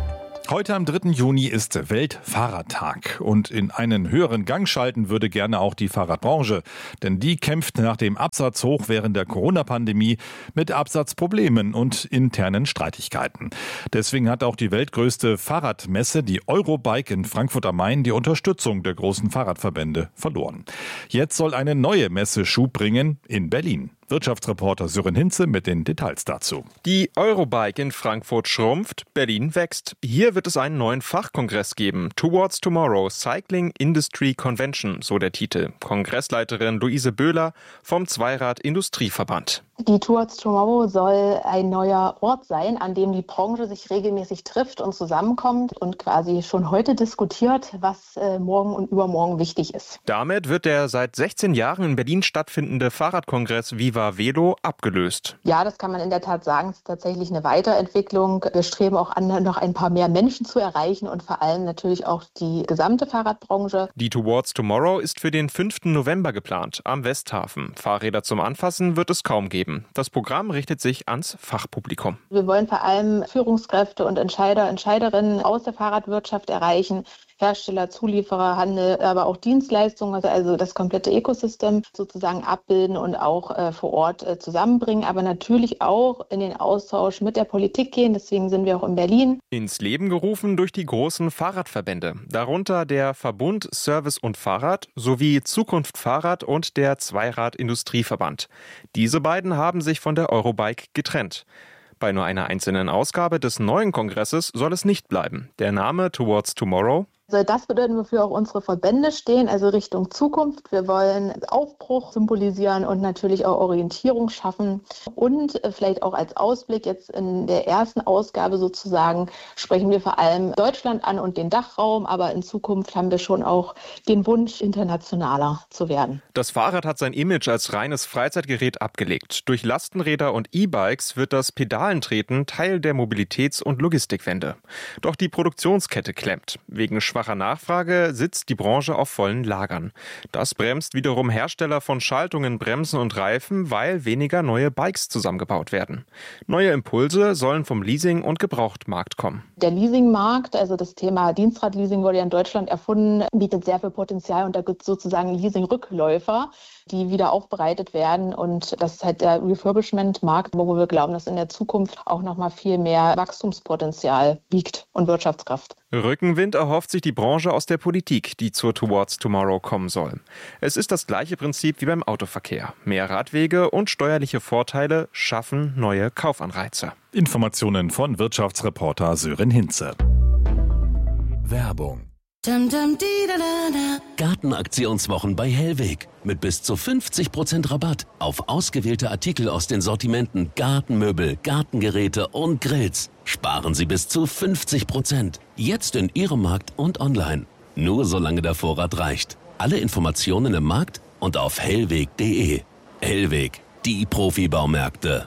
Heute am 3. Juni ist Weltfahrradtag und in einen höheren Gang schalten würde gerne auch die Fahrradbranche. Denn die kämpft nach dem Absatzhoch während der Corona-Pandemie mit Absatzproblemen und internen Streitigkeiten. Deswegen hat auch die weltgrößte Fahrradmesse, die Eurobike in Frankfurt am Main, die Unterstützung der großen Fahrradverbände verloren. Jetzt soll eine neue Messe Schub bringen in Berlin. Wirtschaftsreporter Sören Hinze mit den Details dazu. Die Eurobike in Frankfurt schrumpft, Berlin wächst. Hier wird es einen neuen Fachkongress geben. Towards Tomorrow Cycling Industry Convention, so der Titel. Kongressleiterin Luise Böhler vom Zweirad-Industrieverband. Die Towards Tomorrow soll ein neuer Ort sein, an dem die Branche sich regelmäßig trifft und zusammenkommt und quasi schon heute diskutiert, was morgen und übermorgen wichtig ist. Damit wird der seit 16 Jahren in Berlin stattfindende Fahrradkongress Viva Velo abgelöst. Ja, das kann man in der Tat sagen. Es ist tatsächlich eine Weiterentwicklung. Wir streben auch an, noch ein paar mehr Menschen zu erreichen und vor allem natürlich auch die gesamte Fahrradbranche. Die Towards Tomorrow ist für den 5. November geplant, am Westhafen. Fahrräder zum Anfassen wird es kaum geben. Das Programm richtet sich ans Fachpublikum. Wir wollen vor allem Führungskräfte und Entscheider, Entscheiderinnen aus der Fahrradwirtschaft erreichen. Hersteller, Zulieferer, Handel, aber auch Dienstleistungen, also das komplette Ökosystem sozusagen abbilden und auch vor Ort zusammenbringen, aber natürlich auch in den Austausch mit der Politik gehen. Deswegen sind wir auch in Berlin. Ins Leben gerufen durch die großen Fahrradverbände, darunter der Verbund Service und Fahrrad sowie Zukunft Fahrrad und der Zweirad-Industrieverband. Diese beiden haben sich von der Eurobike getrennt. Bei nur einer einzelnen Ausgabe des neuen Kongresses soll es nicht bleiben. Der Name Towards Tomorrow soll das bedeuten, wofür auch unsere Verbände stehen, also Richtung Zukunft. Wir wollen Aufbruch symbolisieren und natürlich auch Orientierung schaffen. Und vielleicht auch als Ausblick jetzt in der ersten Ausgabe sozusagen sprechen wir vor allem Deutschland an und den Dachraum, aber in Zukunft haben wir schon auch den Wunsch, internationaler zu werden. Das Fahrrad hat sein Image als reines Freizeitgerät abgelegt. Durch Lastenräder und E-Bikes wird das Pedalentreten Teil der Mobilitäts- und Logistikwende. Doch die Produktionskette klemmt. Wegen schwacher Nachfrage sitzt die Branche auf vollen Lagern. Das bremst wiederum Hersteller von Schaltungen, Bremsen und Reifen, weil weniger neue Bikes zusammengebaut werden. Neue Impulse sollen vom Leasing- und Gebrauchtmarkt kommen. Der Leasingmarkt, also das Thema Dienstradleasing wurde ja in Deutschland erfunden, bietet sehr viel Potenzial und da gibt es sozusagen Leasing-Rückläufer, die wieder aufbereitet werden und das ist halt der Refurbishment-Markt, wo wir glauben, dass in der Zukunft auch noch mal viel mehr Wachstumspotenzial liegt und Wirtschaftskraft. Rückenwind erhofft sich die Branche aus der Politik, die zur Towards Tomorrow kommen soll. Es ist das gleiche Prinzip wie beim Autoverkehr. Mehr Radwege und steuerliche Vorteile schaffen neue Kaufanreize. Informationen von Wirtschaftsreporter Sören Hinze. Werbung. Gartenaktionswochen bei Hellweg. Mit bis zu 50% Rabatt auf ausgewählte Artikel aus den Sortimenten Gartenmöbel, Gartengeräte und Grills. Sparen Sie bis zu 50%. Jetzt in Ihrem Markt und online. Nur solange der Vorrat reicht. Alle Informationen im Markt und auf hellweg.de. Hellweg, die Profibaumärkte.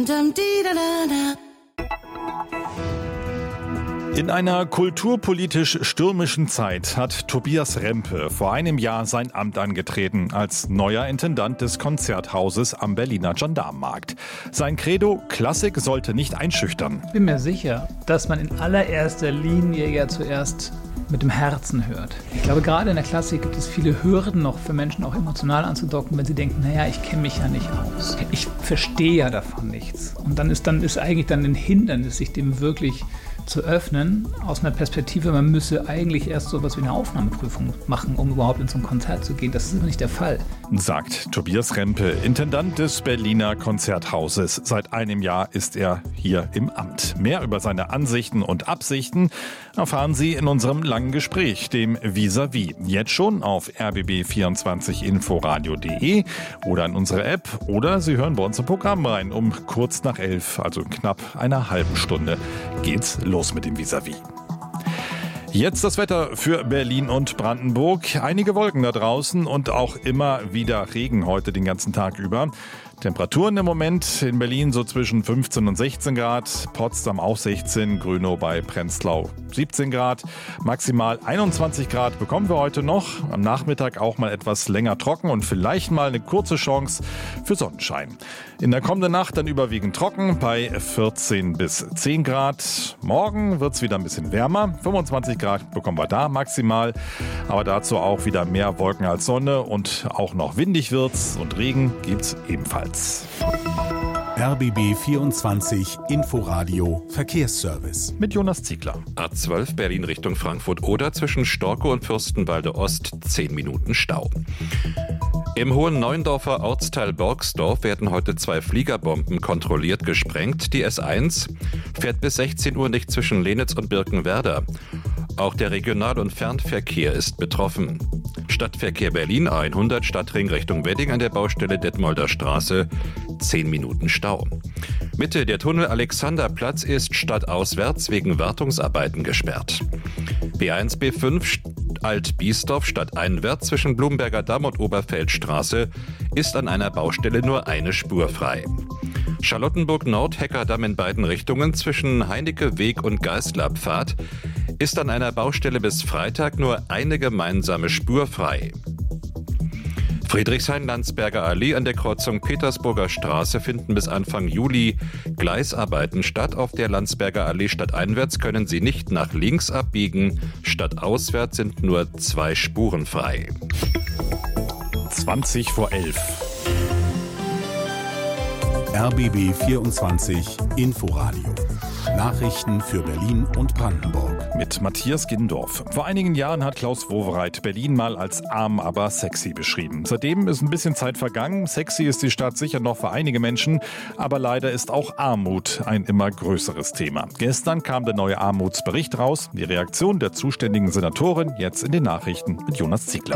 In einer kulturpolitisch stürmischen Zeit hat Tobias Rempe vor einem Jahr sein Amt angetreten als neuer Intendant des Konzerthauses am Berliner Gendarmenmarkt. Sein Credo: Klassik sollte nicht einschüchtern. Ich bin mir sicher, dass man in allererster Linie ja zuerst mit dem Herzen hört. Ich glaube, gerade in der Klassik gibt es viele Hürden noch für Menschen auch emotional anzudocken, wenn sie denken, naja, ich kenne mich ja nicht aus. Ich verstehe ja davon nichts. Und dann ist eigentlich ein Hindernis, sich dem wirklich zu öffnen, aus einer Perspektive, man müsse eigentlich erst so etwas wie eine Aufnahmeprüfung machen, um überhaupt in so ein Konzert zu gehen. Das ist aber nicht der Fall. Sagt Tobias Rempe, Intendant des Berliner Konzerthauses. Seit einem Jahr ist er hier im Amt. Mehr über seine Ansichten und Absichten erfahren Sie in unserem langen Gespräch, dem Vis-à-vis. Jetzt schon auf rbb24inforadio.de oder in unsere App oder Sie hören bei uns im Programm rein. Um kurz nach 11, also in knapp einer halben Stunde, geht's los mit dem Vis-à-vis. Jetzt das Wetter für Berlin und Brandenburg. Einige Wolken da draußen und auch immer wieder Regen heute den ganzen Tag über. Temperaturen im Moment in Berlin so zwischen 15 und 16 Grad, Potsdam auch 16, Grönow bei Prenzlau 17 Grad, maximal 21 Grad bekommen wir heute noch. Am Nachmittag auch mal etwas länger trocken und vielleicht mal eine kurze Chance für Sonnenschein. In der kommenden Nacht dann überwiegend trocken bei 14 bis 10 Grad. Morgen wird es wieder ein bisschen wärmer, 25 Grad bekommen wir da maximal, aber dazu auch wieder mehr Wolken als Sonne und auch noch windig wird's und Regen gibt's ebenfalls. RBB 24 Inforadio Verkehrsservice. Mit Jonas Ziegler. A12 Berlin Richtung Frankfurt oder zwischen Storkow und Fürstenwalde Ost 10 Minuten Stau. Im Hohen Neuendorfer Ortsteil Borgsdorf werden heute 2 Fliegerbomben kontrolliert gesprengt. Die S1 fährt bis 16 Uhr nicht zwischen Lenitz und Birkenwerder. Auch der Regional- und Fernverkehr ist betroffen. Stadtverkehr Berlin A100 Stadtring Richtung Wedding an der Baustelle Detmolder Straße 10 Minuten Stau. Mitte der Tunnel Alexanderplatz ist stadtauswärts wegen Wartungsarbeiten gesperrt. B1 B5 Alt-Biesdorf stadteinwärts zwischen Blumberger Damm und Oberfeldstraße ist an einer Baustelle nur eine Spur frei. Charlottenburg Nord Heckerdamm in beiden Richtungen zwischen Heinicke-Weg und Geißlerpfad ist an einer Baustelle bis Freitag nur eine gemeinsame Spur frei. Friedrichshain-Landsberger Allee an der Kreuzung Petersburger Straße finden bis Anfang Juli Gleisarbeiten statt. Auf der Landsberger Allee stadteinwärts können Sie nicht nach links abbiegen. Stadtauswärts sind nur 2 Spuren frei. 20 vor 11. RBB 24 Inforadio. Nachrichten für Berlin und Brandenburg. Mit Matthias Gindorf. Vor einigen Jahren hat Klaus Wowereit Berlin mal als arm, aber sexy beschrieben. Seitdem ist ein bisschen Zeit vergangen. Sexy ist die Stadt sicher noch für einige Menschen, aber leider ist auch Armut ein immer größeres Thema. Gestern kam der neue Armutsbericht raus. Die Reaktion der zuständigen Senatorin jetzt in den Nachrichten mit Jonas Ziegler.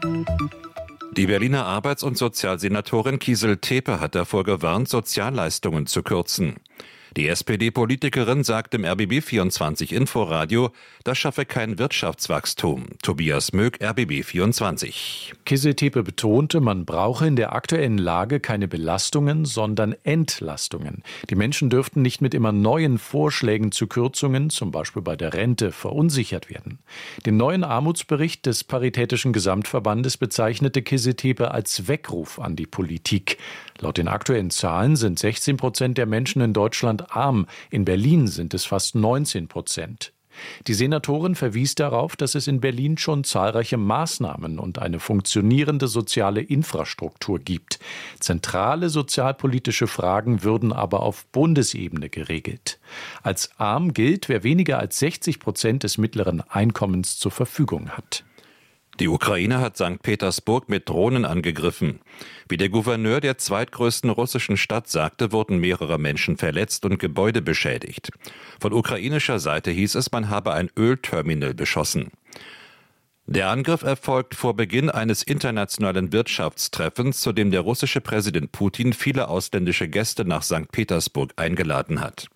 Die Berliner Arbeits- und Sozialsenatorin Kiesel Tepe hat davor gewarnt, Sozialleistungen zu kürzen. Die SPD-Politikerin sagt im RBB24 Inforadio, das schaffe kein Wirtschaftswachstum. Tobias Möck, RBB24. Kiesel Tepe betonte, man brauche in der aktuellen Lage keine Belastungen, sondern Entlastungen. Die Menschen dürften nicht mit immer neuen Vorschlägen zu Kürzungen, zum Beispiel bei der Rente, verunsichert werden. Den neuen Armutsbericht des Paritätischen Gesamtverbandes bezeichnete Kiesel Tepe als Weckruf an die Politik. Laut den aktuellen Zahlen sind 16% der Menschen in Deutschland arm. In Berlin sind es fast 19%. Die Senatorin verwies darauf, dass es in Berlin schon zahlreiche Maßnahmen und eine funktionierende soziale Infrastruktur gibt. Zentrale sozialpolitische Fragen würden aber auf Bundesebene geregelt. Als arm gilt, wer weniger als 60% des mittleren Einkommens zur Verfügung hat. Die Ukraine hat St. Petersburg mit Drohnen angegriffen. Wie der Gouverneur der zweitgrößten russischen Stadt sagte, wurden mehrere Menschen verletzt und Gebäude beschädigt. Von ukrainischer Seite hieß es, man habe ein Ölterminal beschossen. Der Angriff erfolgt vor Beginn eines internationalen Wirtschaftstreffens, zu dem der russische Präsident Putin viele ausländische Gäste nach St. Petersburg eingeladen hat.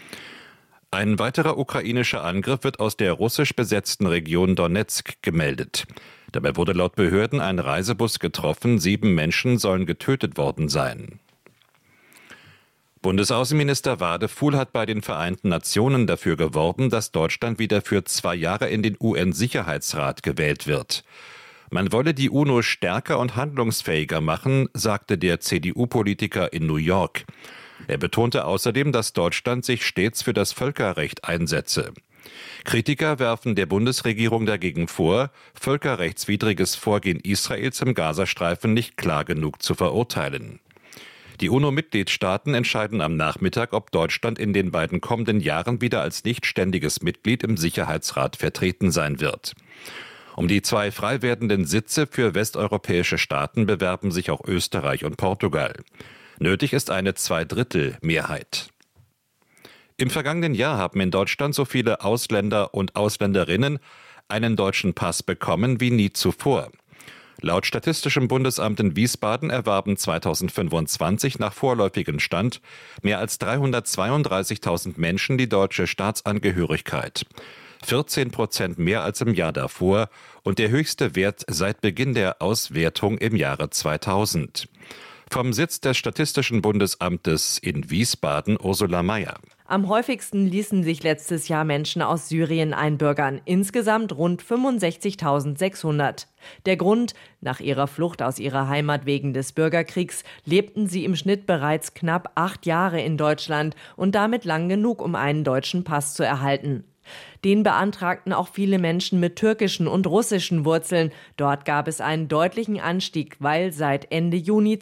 Ein weiterer ukrainischer Angriff wird aus der russisch besetzten Region Donezk gemeldet. Dabei wurde laut Behörden ein Reisebus getroffen, 7 Menschen sollen getötet worden sein. Bundesaußenminister Wadefuhl hat bei den Vereinten Nationen dafür geworben, dass Deutschland wieder für 2 Jahre in den UN-Sicherheitsrat gewählt wird. Man wolle die UNO stärker und handlungsfähiger machen, sagte der CDU-Politiker in New York. Er betonte außerdem, dass Deutschland sich stets für das Völkerrecht einsetze. Kritiker werfen der Bundesregierung dagegen vor, völkerrechtswidriges Vorgehen Israels im Gazastreifen nicht klar genug zu verurteilen. Die UNO-Mitgliedstaaten entscheiden am Nachmittag, ob Deutschland in den beiden kommenden Jahren wieder als nicht ständiges Mitglied im Sicherheitsrat vertreten sein wird. Um die 2 frei werdenden Sitze für westeuropäische Staaten bewerben sich auch Österreich und Portugal. Nötig ist eine 2/3 Im vergangenen Jahr haben in Deutschland so viele Ausländer und Ausländerinnen einen deutschen Pass bekommen wie nie zuvor. Laut Statistischem Bundesamt in Wiesbaden erwarben 2025 nach vorläufigem Stand mehr als 332.000 Menschen die deutsche Staatsangehörigkeit. 14% mehr als im Jahr davor und der höchste Wert seit Beginn der Auswertung im Jahre 2000. Vom Sitz des Statistischen Bundesamtes in Wiesbaden Ursula Mayer. Am häufigsten ließen sich letztes Jahr Menschen aus Syrien einbürgern, insgesamt rund 65.600. Der Grund: Nach ihrer Flucht aus ihrer Heimat wegen des Bürgerkriegs lebten sie im Schnitt bereits knapp 8 Jahre in Deutschland und damit lang genug, um einen deutschen Pass zu erhalten. Den beantragten auch viele Menschen mit türkischen und russischen Wurzeln. Dort gab es einen deutlichen Anstieg, weil seit Ende Juni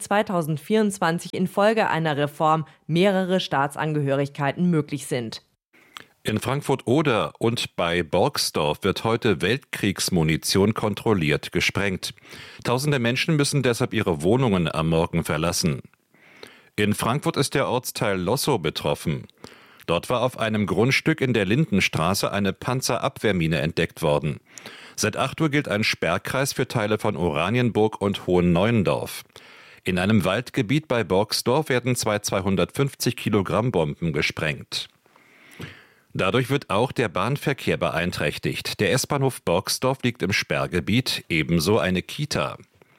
2024 infolge einer Reform mehrere Staatsangehörigkeiten möglich sind. In Frankfurt-Oder und bei Borgsdorf wird heute Weltkriegsmunition kontrolliert gesprengt. Tausende Menschen müssen deshalb ihre Wohnungen am Morgen verlassen. In Frankfurt ist der Ortsteil Lossow betroffen. Dort war auf einem Grundstück in der Lindenstraße eine Panzerabwehrmine entdeckt worden. Seit 8 Uhr gilt ein Sperrkreis für Teile von Oranienburg und Hohen-Neuendorf. In einem Waldgebiet bei Borgsdorf werden 250 Kilogramm Bomben gesprengt. Dadurch wird auch der Bahnverkehr beeinträchtigt. Der S-Bahnhof Borgsdorf liegt im Sperrgebiet, ebenso eine Kita.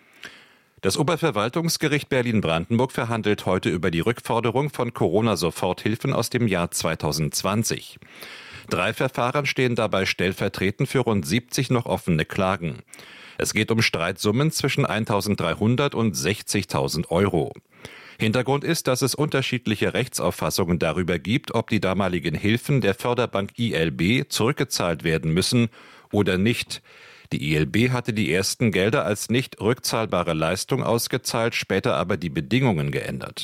Das Oberverwaltungsgericht Berlin-Brandenburg verhandelt heute über die Rückforderung von Corona-Soforthilfen aus dem Jahr 2020. 3 Verfahren stehen dabei stellvertretend für rund 70 noch offene Klagen. Es geht um Streitsummen zwischen 1.300 und 60.000 Euro. Hintergrund ist, dass es unterschiedliche Rechtsauffassungen darüber gibt, ob die damaligen Hilfen der Förderbank ILB zurückgezahlt werden müssen oder nicht. Die ILB hatte die ersten Gelder als nicht rückzahlbare Leistung ausgezahlt, später aber die Bedingungen geändert.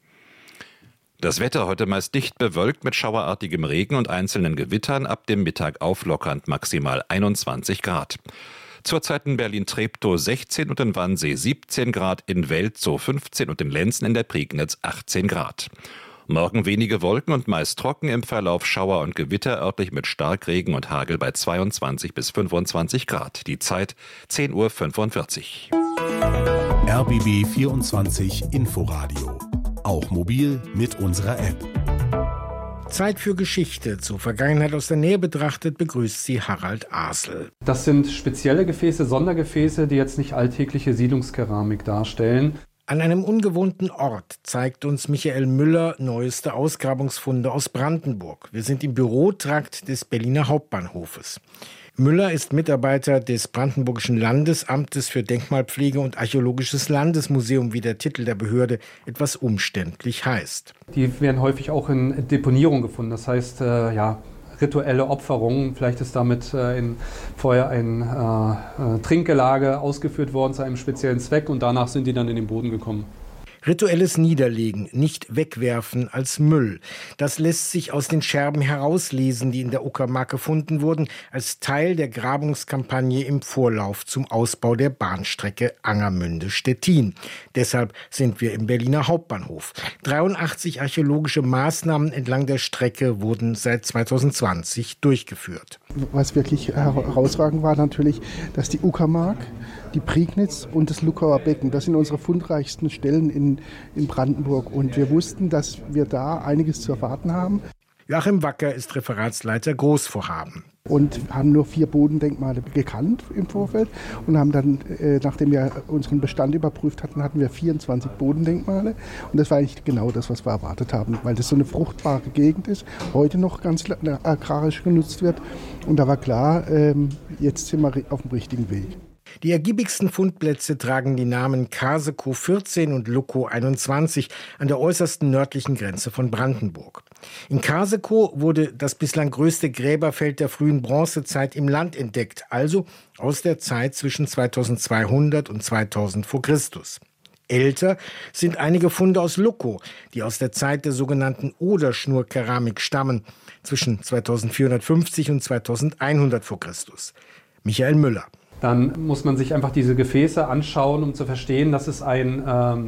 Das Wetter heute meist dicht bewölkt mit schauerartigem Regen und einzelnen Gewittern, ab dem Mittag auflockernd, maximal 21 Grad. Zurzeit in Berlin-Treptow 16 und in Wannsee 17 Grad, in Welzow 15 und in Lenzen in der Prignitz 18 Grad. Morgen wenige Wolken und meist trocken, im Verlauf Schauer und Gewitter, örtlich mit Starkregen und Hagel bei 22 bis 25 Grad. Die Zeit 10:45 Uhr. RBB 24 Inforadio. Auch mobil mit unserer App. Zeit für Geschichte. Zur Vergangenheit aus der Nähe betrachtet begrüßt sie Harald Asel. Das sind spezielle Gefäße, Sondergefäße, die jetzt nicht alltägliche Siedlungskeramik darstellen. An einem ungewohnten Ort zeigt uns Michael Müller neueste Ausgrabungsfunde aus Brandenburg. Wir sind im Bürotrakt des Berliner Hauptbahnhofes. Müller ist Mitarbeiter des Brandenburgischen Landesamtes für Denkmalpflege und Archäologisches Landesmuseum, wie der Titel der Behörde etwas umständlich heißt. Die werden häufig auch in Deponierung gefunden, das heißt, rituelle Opferungen. Vielleicht ist damit vorher ein Trinkgelage ausgeführt worden zu einem speziellen Zweck und danach sind die dann in den Boden gekommen. Rituelles Niederlegen, nicht wegwerfen als Müll. Das lässt sich aus den Scherben herauslesen, die in der Uckermark gefunden wurden, als Teil der Grabungskampagne im Vorlauf zum Ausbau der Bahnstrecke Angermünde-Stettin. Deshalb sind wir im Berliner Hauptbahnhof. 83 archäologische Maßnahmen entlang der Strecke wurden seit 2020 durchgeführt. Was wirklich herausragend war natürlich, dass die Uckermark, die Prignitz und das Luckauer Becken, das sind unsere fundreichsten Stellen in Brandenburg. Und wir wussten, dass wir da einiges zu erwarten haben. Joachim Wacker ist Referatsleiter Großvorhaben. Und haben nur 4 Bodendenkmale gekannt im Vorfeld und haben dann, nachdem wir unseren Bestand überprüft hatten, hatten wir 24 Bodendenkmale. Und das war eigentlich genau das, was wir erwartet haben, weil das so eine fruchtbare Gegend ist, heute noch ganz agrarisch genutzt wird. Und da war klar, jetzt sind wir auf dem richtigen Weg. Die ergiebigsten Fundplätze tragen die Namen Karsekow 14 und Luckow 21 an der äußersten nördlichen Grenze von Brandenburg. In Karsekow wurde das bislang größte Gräberfeld der frühen Bronzezeit im Land entdeckt, also aus der Zeit zwischen 2200 und 2000 vor Christus. Älter sind einige Funde aus Luckow, die aus der Zeit der sogenannten Oderschnurkeramik stammen, zwischen 2450 und 2100 vor Christus. Michael Müller. Dann muss man sich einfach diese Gefäße anschauen, um zu verstehen, dass es ein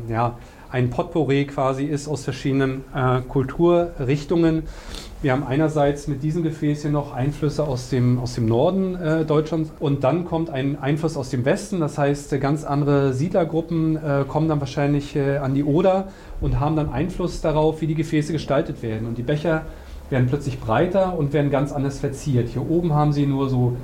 Potpourri quasi ist aus verschiedenen Kulturrichtungen. Wir haben einerseits mit diesem Gefäß hier noch Einflüsse aus dem Norden Deutschlands und dann kommt ein Einfluss aus dem Westen. Das heißt, ganz andere Siedlergruppen kommen dann wahrscheinlich an die Oder und haben dann Einfluss darauf, wie die Gefäße gestaltet werden. Und die Becher werden plötzlich breiter und werden ganz anders verziert. Hier oben haben Sie nur so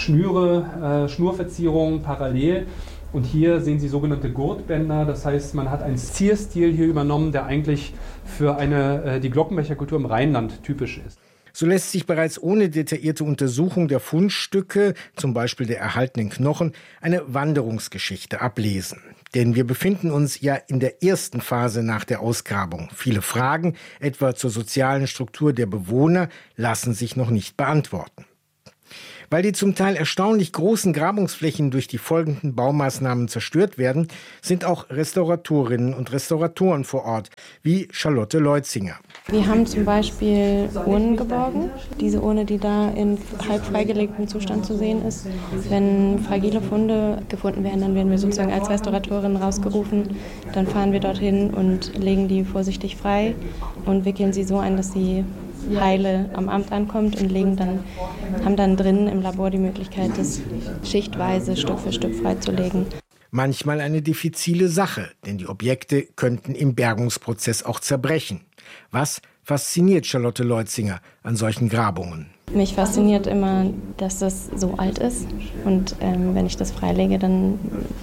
Schnurverzierungen parallel. Und hier sehen Sie sogenannte Gurtbänder. Das heißt, man hat einen Zierstil hier übernommen, der eigentlich für die Glockenbecherkultur im Rheinland typisch ist. So lässt sich bereits ohne detaillierte Untersuchung der Fundstücke, zum Beispiel der erhaltenen Knochen, eine Wanderungsgeschichte ablesen. Denn wir befinden uns ja in der ersten Phase nach der Ausgrabung. Viele Fragen, etwa zur sozialen Struktur der Bewohner, lassen sich noch nicht beantworten. Weil die zum Teil erstaunlich großen Grabungsflächen durch die folgenden Baumaßnahmen zerstört werden, sind auch Restauratorinnen und Restauratoren vor Ort, wie Charlotte Leutzinger. Wir haben zum Beispiel Urnen geborgen. Diese Urne, die da in halb freigelegtem Zustand zu sehen ist. Wenn fragile Funde gefunden werden, dann werden wir sozusagen als Restauratorin rausgerufen. Dann fahren wir dorthin und legen die vorsichtig frei und wickeln sie so ein, dass sie heile am Amt ankommt und haben dann drinnen im Labor die Möglichkeit, das schichtweise Stück für Stück freizulegen. Manchmal eine diffizile Sache, denn die Objekte könnten im Bergungsprozess auch zerbrechen. Was fasziniert Charlotte Leutzinger an solchen Grabungen? Mich fasziniert immer, dass das so alt ist. Und wenn ich das freilege, dann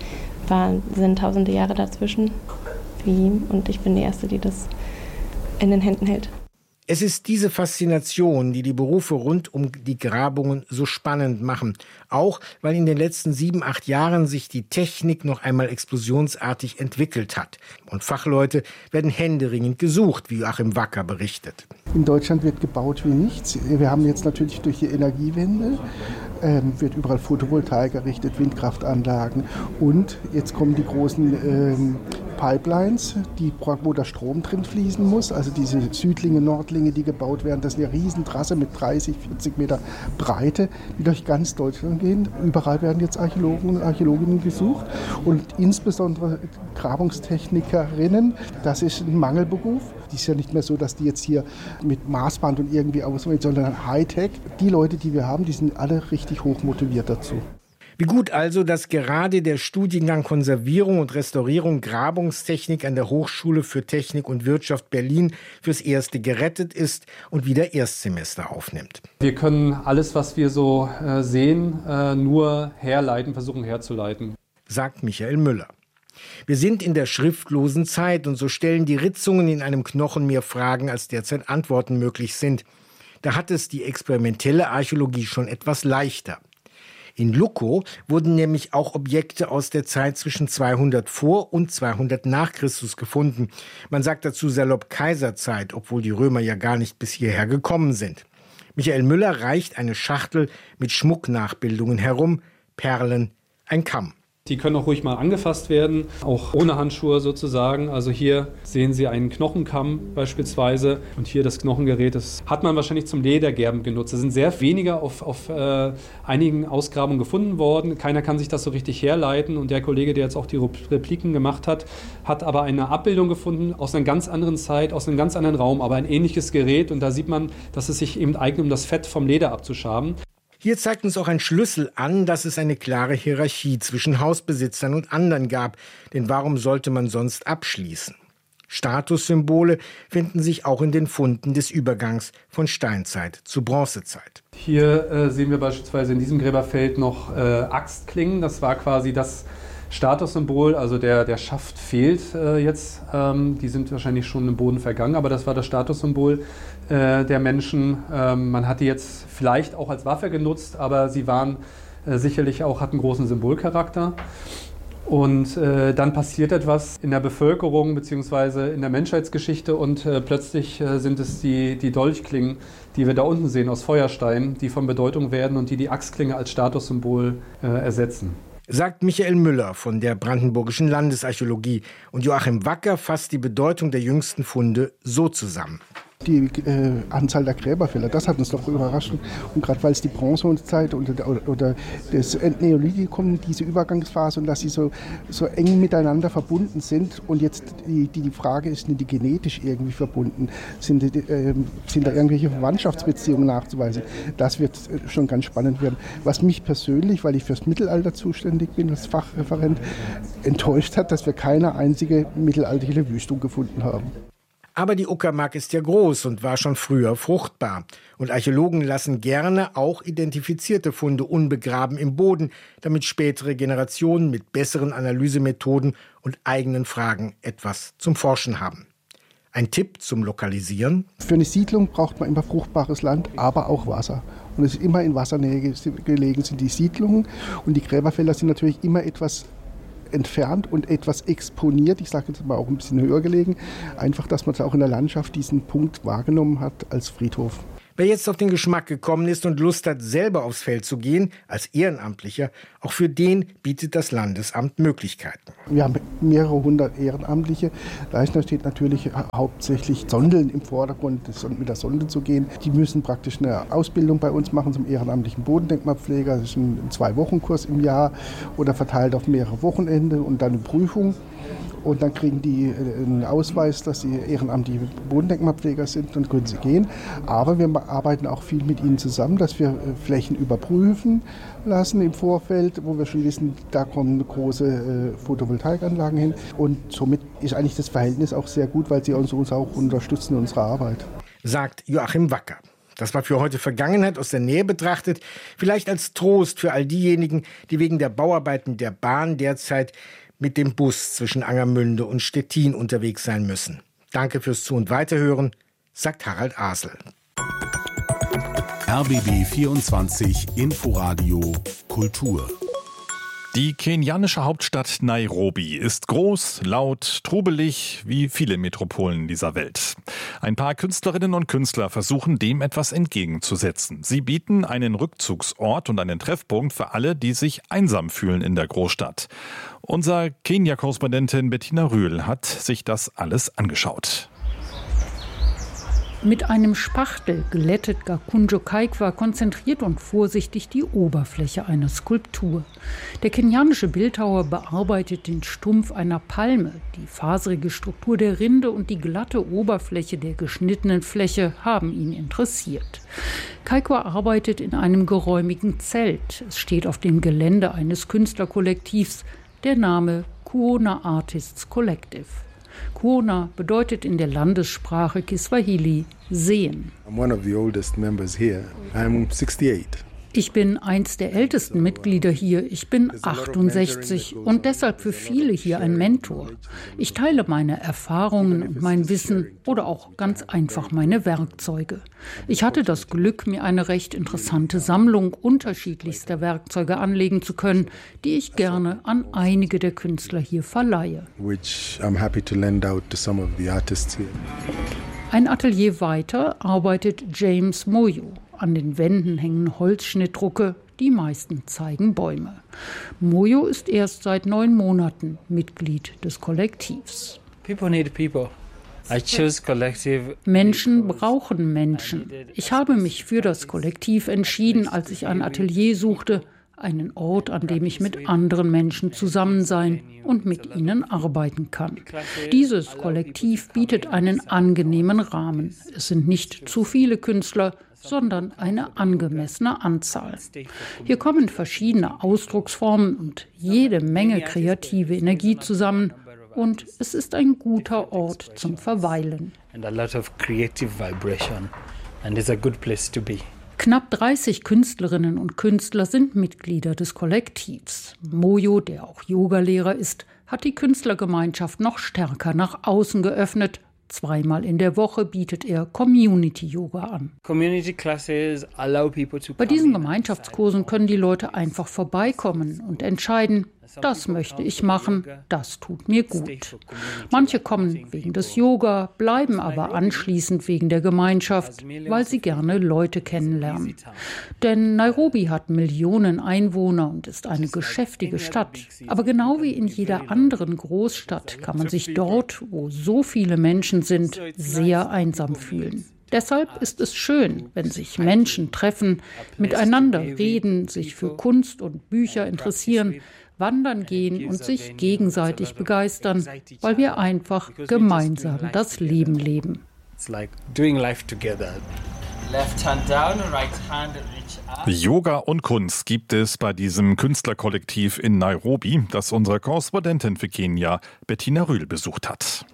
sind tausende Jahre dazwischen. Und ich bin die Erste, die das in den Händen hält. Es ist diese Faszination, die die Berufe rund um die Grabungen so spannend machen. Auch weil in den letzten 7-8 Jahren sich die Technik noch einmal explosionsartig entwickelt hat. Und Fachleute werden händeringend gesucht, wie Joachim Wacker berichtet. In Deutschland wird gebaut wie nichts. Wir haben jetzt natürlich durch die Energiewende, wird überall Photovoltaik errichtet, Windkraftanlagen. Und jetzt kommen die großen Pipelines, wo der Strom drin fließen muss. Also diese Südlinge, Nordlinge, die gebaut werden, das ist eine Riesentrasse mit 30, 40 Meter Breite, die durch ganz Deutschland gehen. Überall werden jetzt Archäologen und Archäologinnen gesucht und insbesondere Grabungstechnikerinnen. Das ist ein Mangelberuf. Es ist ja nicht mehr so, dass die jetzt hier mit Maßband und irgendwie auswählen, sondern Hightech. Die Leute, die wir haben, die sind alle richtig hoch motiviert dazu. Wie gut also, dass gerade der Studiengang Konservierung und Restaurierung Grabungstechnik an der Hochschule für Technik und Wirtschaft Berlin fürs Erste gerettet ist und wieder Erstsemester aufnimmt. Wir können alles, was wir so sehen, nur versuchen herzuleiten, sagt Michael Müller. Wir sind in der schriftlosen Zeit und so stellen die Ritzungen in einem Knochen mehr Fragen, als derzeit Antworten möglich sind. Da hat es die experimentelle Archäologie schon etwas leichter. In Luckow wurden nämlich auch Objekte aus der Zeit zwischen 200 vor und 200 nach Christus gefunden. Man sagt dazu salopp Kaiserzeit, obwohl die Römer ja gar nicht bis hierher gekommen sind. Michael Müller reicht eine Schachtel mit Schmucknachbildungen herum, Perlen, ein Kamm. Die können auch ruhig mal angefasst werden, auch ohne Handschuhe sozusagen. Also hier sehen Sie einen Knochenkamm beispielsweise und hier das Knochengerät. Das hat man wahrscheinlich zum Ledergerben genutzt. Es sind sehr wenige auf einigen Ausgrabungen gefunden worden. Keiner kann sich das so richtig herleiten und der Kollege, der jetzt auch die Repliken gemacht hat, hat aber eine Abbildung gefunden aus einer ganz anderen Zeit, aus einem ganz anderen Raum, aber ein ähnliches Gerät und da sieht man, dass es sich eben eignet, um das Fett vom Leder abzuschaben. Hier zeigt uns auch ein Schlüssel an, dass es eine klare Hierarchie zwischen Hausbesitzern und anderen gab. Denn warum sollte man sonst abschließen? Statussymbole finden sich auch in den Funden des Übergangs von Steinzeit zu Bronzezeit. Hier sehen wir beispielsweise in diesem Gräberfeld noch Axtklingen. Das war quasi das Statussymbol, also der Schaft fehlt jetzt. Die sind wahrscheinlich schon im Boden vergangen, aber das war das Statussymbol der Menschen. Man hat die jetzt vielleicht auch als Waffe genutzt, aber sie waren sicherlich auch hat einen großen Symbolcharakter. Und dann passiert etwas in der Bevölkerung bzw. in der Menschheitsgeschichte und plötzlich sind es die Dolchklingen, die wir da unten sehen aus Feuerstein, die von Bedeutung werden und die Axtklinge als Statussymbol ersetzen. Sagt Michael Müller von der Brandenburgischen Landesarchäologie. Und Joachim Wacker fasst die Bedeutung der jüngsten Funde so zusammen. Die Anzahl der Gräberfälle, das hat uns doch überrascht. Und gerade weil es die Bronzezeit oder das Neolithikum, diese Übergangsphase und dass sie so eng miteinander verbunden sind. Und jetzt die Frage ist, sind die genetisch irgendwie verbunden? Sind da irgendwelche Verwandtschaftsbeziehungen nachzuweisen? Das wird schon ganz spannend werden. Was mich persönlich, weil ich fürs Mittelalter zuständig bin, als Fachreferent, enttäuscht hat, dass wir keine einzige mittelalterliche Wüstung gefunden haben. Aber die Uckermark ist ja groß und war schon früher fruchtbar. Und Archäologen lassen gerne auch identifizierte Funde unbegraben im Boden, damit spätere Generationen mit besseren Analysemethoden und eigenen Fragen etwas zum Forschen haben. Ein Tipp zum Lokalisieren? Für eine Siedlung braucht man immer fruchtbares Land, aber auch Wasser. Und es ist immer in Wassernähe gelegen sind die Siedlungen. Und die Gräberfelder sind natürlich immer etwas entfernt und etwas exponiert, ich sage jetzt mal auch ein bisschen höher gelegen, einfach, dass man auch in der Landschaft diesen Punkt wahrgenommen hat als Friedhof. Wer jetzt auf den Geschmack gekommen ist und Lust hat, selber aufs Feld zu gehen, als Ehrenamtlicher, auch für den bietet das Landesamt Möglichkeiten. Wir haben mehrere hundert Ehrenamtliche. Da steht natürlich hauptsächlich Sondeln im Vordergrund, mit der Sonde zu gehen. Die müssen praktisch eine Ausbildung bei uns machen zum ehrenamtlichen Bodendenkmalpfleger. Das ist ein 2-Wochen-Kurs im Jahr oder verteilt auf mehrere Wochenende und dann eine Prüfung. Und dann kriegen die einen Ausweis, dass sie ehrenamtliche Bodendenkmalpfleger sind und können sie gehen. Aber wir arbeiten auch viel mit ihnen zusammen, dass wir Flächen überprüfen lassen im Vorfeld, wo wir schon wissen, da kommen große Photovoltaikanlagen hin. Und somit ist eigentlich das Verhältnis auch sehr gut, weil sie uns auch unterstützen in unserer Arbeit. Sagt Joachim Wacker. Das war für heute Vergangenheit aus der Nähe betrachtet, vielleicht als Trost für all diejenigen, die wegen der Bauarbeiten der Bahn derzeit mit dem Bus zwischen Angermünde und Stettin unterwegs sein müssen. Danke fürs Zu- und Weiterhören, sagt Harald Asel. RBB 24 Inforadio Kultur. Die kenianische Hauptstadt Nairobi ist groß, laut, trubelig wie viele Metropolen dieser Welt. Ein paar Künstlerinnen und Künstler versuchen dem etwas entgegenzusetzen. Sie bieten einen Rückzugsort und einen Treffpunkt für alle, die sich einsam fühlen in der Großstadt. Unser Kenia-Korrespondentin Bettina Rühl hat sich das alles angeschaut. Mit einem Spachtel glättet Gakunjo Kaikwa konzentriert und vorsichtig die Oberfläche einer Skulptur. Der kenianische Bildhauer bearbeitet den Stumpf einer Palme. Die faserige Struktur der Rinde und die glatte Oberfläche der geschnittenen Fläche haben ihn interessiert. Kaikwa arbeitet in einem geräumigen Zelt. Es steht auf dem Gelände eines Künstlerkollektivs. Der Name Kuona Artists Collective. Kuona bedeutet in der Landessprache Kiswahili sehen. I'm one of the oldest members here. I'm 68. Ich bin eins der ältesten Mitglieder hier. Ich bin 68 und deshalb für viele hier ein Mentor. Ich teile meine Erfahrungen und mein Wissen oder auch ganz einfach meine Werkzeuge. Ich hatte das Glück, mir eine recht interessante Sammlung unterschiedlichster Werkzeuge anlegen zu können, die ich gerne an einige der Künstler hier verleihe. Which I'm happy to lend out to some of the artists here. Ein Atelier weiter arbeitet James Moyo. An den Wänden hängen Holzschnittdrucke, die meisten zeigen Bäume. Moyo ist erst seit 9 Monaten Mitglied des Kollektivs. People need people. Menschen brauchen Menschen. Ich habe mich für das Kollektiv entschieden, als ich ein Atelier suchte, einen Ort, an dem ich mit anderen Menschen zusammen sein und mit ihnen arbeiten kann. Dieses Kollektiv bietet einen angenehmen Rahmen. Es sind nicht zu viele Künstler, sondern eine angemessene Anzahl. Hier kommen verschiedene Ausdrucksformen und jede Menge kreative Energie zusammen. Und es ist ein guter Ort zum Verweilen. Knapp 30 Künstlerinnen und Künstler sind Mitglieder des Kollektivs. Moyo, der auch Yogalehrer ist, hat die Künstlergemeinschaft noch stärker nach außen geöffnet, 2-mal in der Woche bietet er Community-Yoga an. Bei diesen Gemeinschaftskursen können die Leute einfach vorbeikommen und entscheiden, das möchte ich machen, das tut mir gut. Manche kommen wegen des Yoga, bleiben aber anschließend wegen der Gemeinschaft, weil sie gerne Leute kennenlernen. Denn Nairobi hat Millionen Einwohner und ist eine geschäftige Stadt. Aber genau wie in jeder anderen Großstadt kann man sich dort, wo so viele Menschen sind, sehr einsam fühlen. Deshalb ist es schön, wenn sich Menschen treffen, miteinander reden, sich für Kunst und Bücher interessieren, wandern gehen und sich gegenseitig begeistern, weil wir einfach gemeinsam das Leben leben. Yoga und Kunst gibt es bei diesem Künstlerkollektiv in Nairobi, das unsere Korrespondentin für Kenia, Bettina Rühl, besucht hat.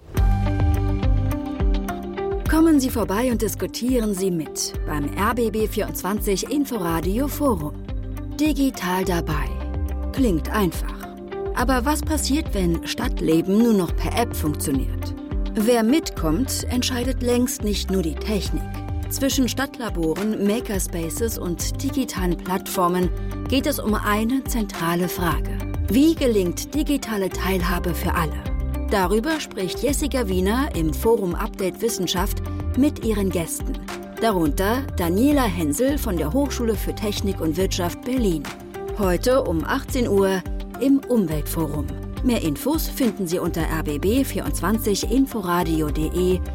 Kommen Sie vorbei und diskutieren Sie mit beim RBB24 Inforadio Forum. Digital dabei. Klingt einfach. Aber was passiert, wenn Stadtleben nur noch per App funktioniert? Wer mitkommt, entscheidet längst nicht nur die Technik. Zwischen Stadtlaboren, Makerspaces und digitalen Plattformen geht es um eine zentrale Frage. Wie gelingt digitale Teilhabe für alle? Darüber spricht Jessica Wiener im Forum Update Wissenschaft mit ihren Gästen. Darunter Daniela Hensel von der Hochschule für Technik und Wirtschaft Berlin. Heute um 18 Uhr im Umweltforum. Mehr Infos finden Sie unter rbb24inforadio.de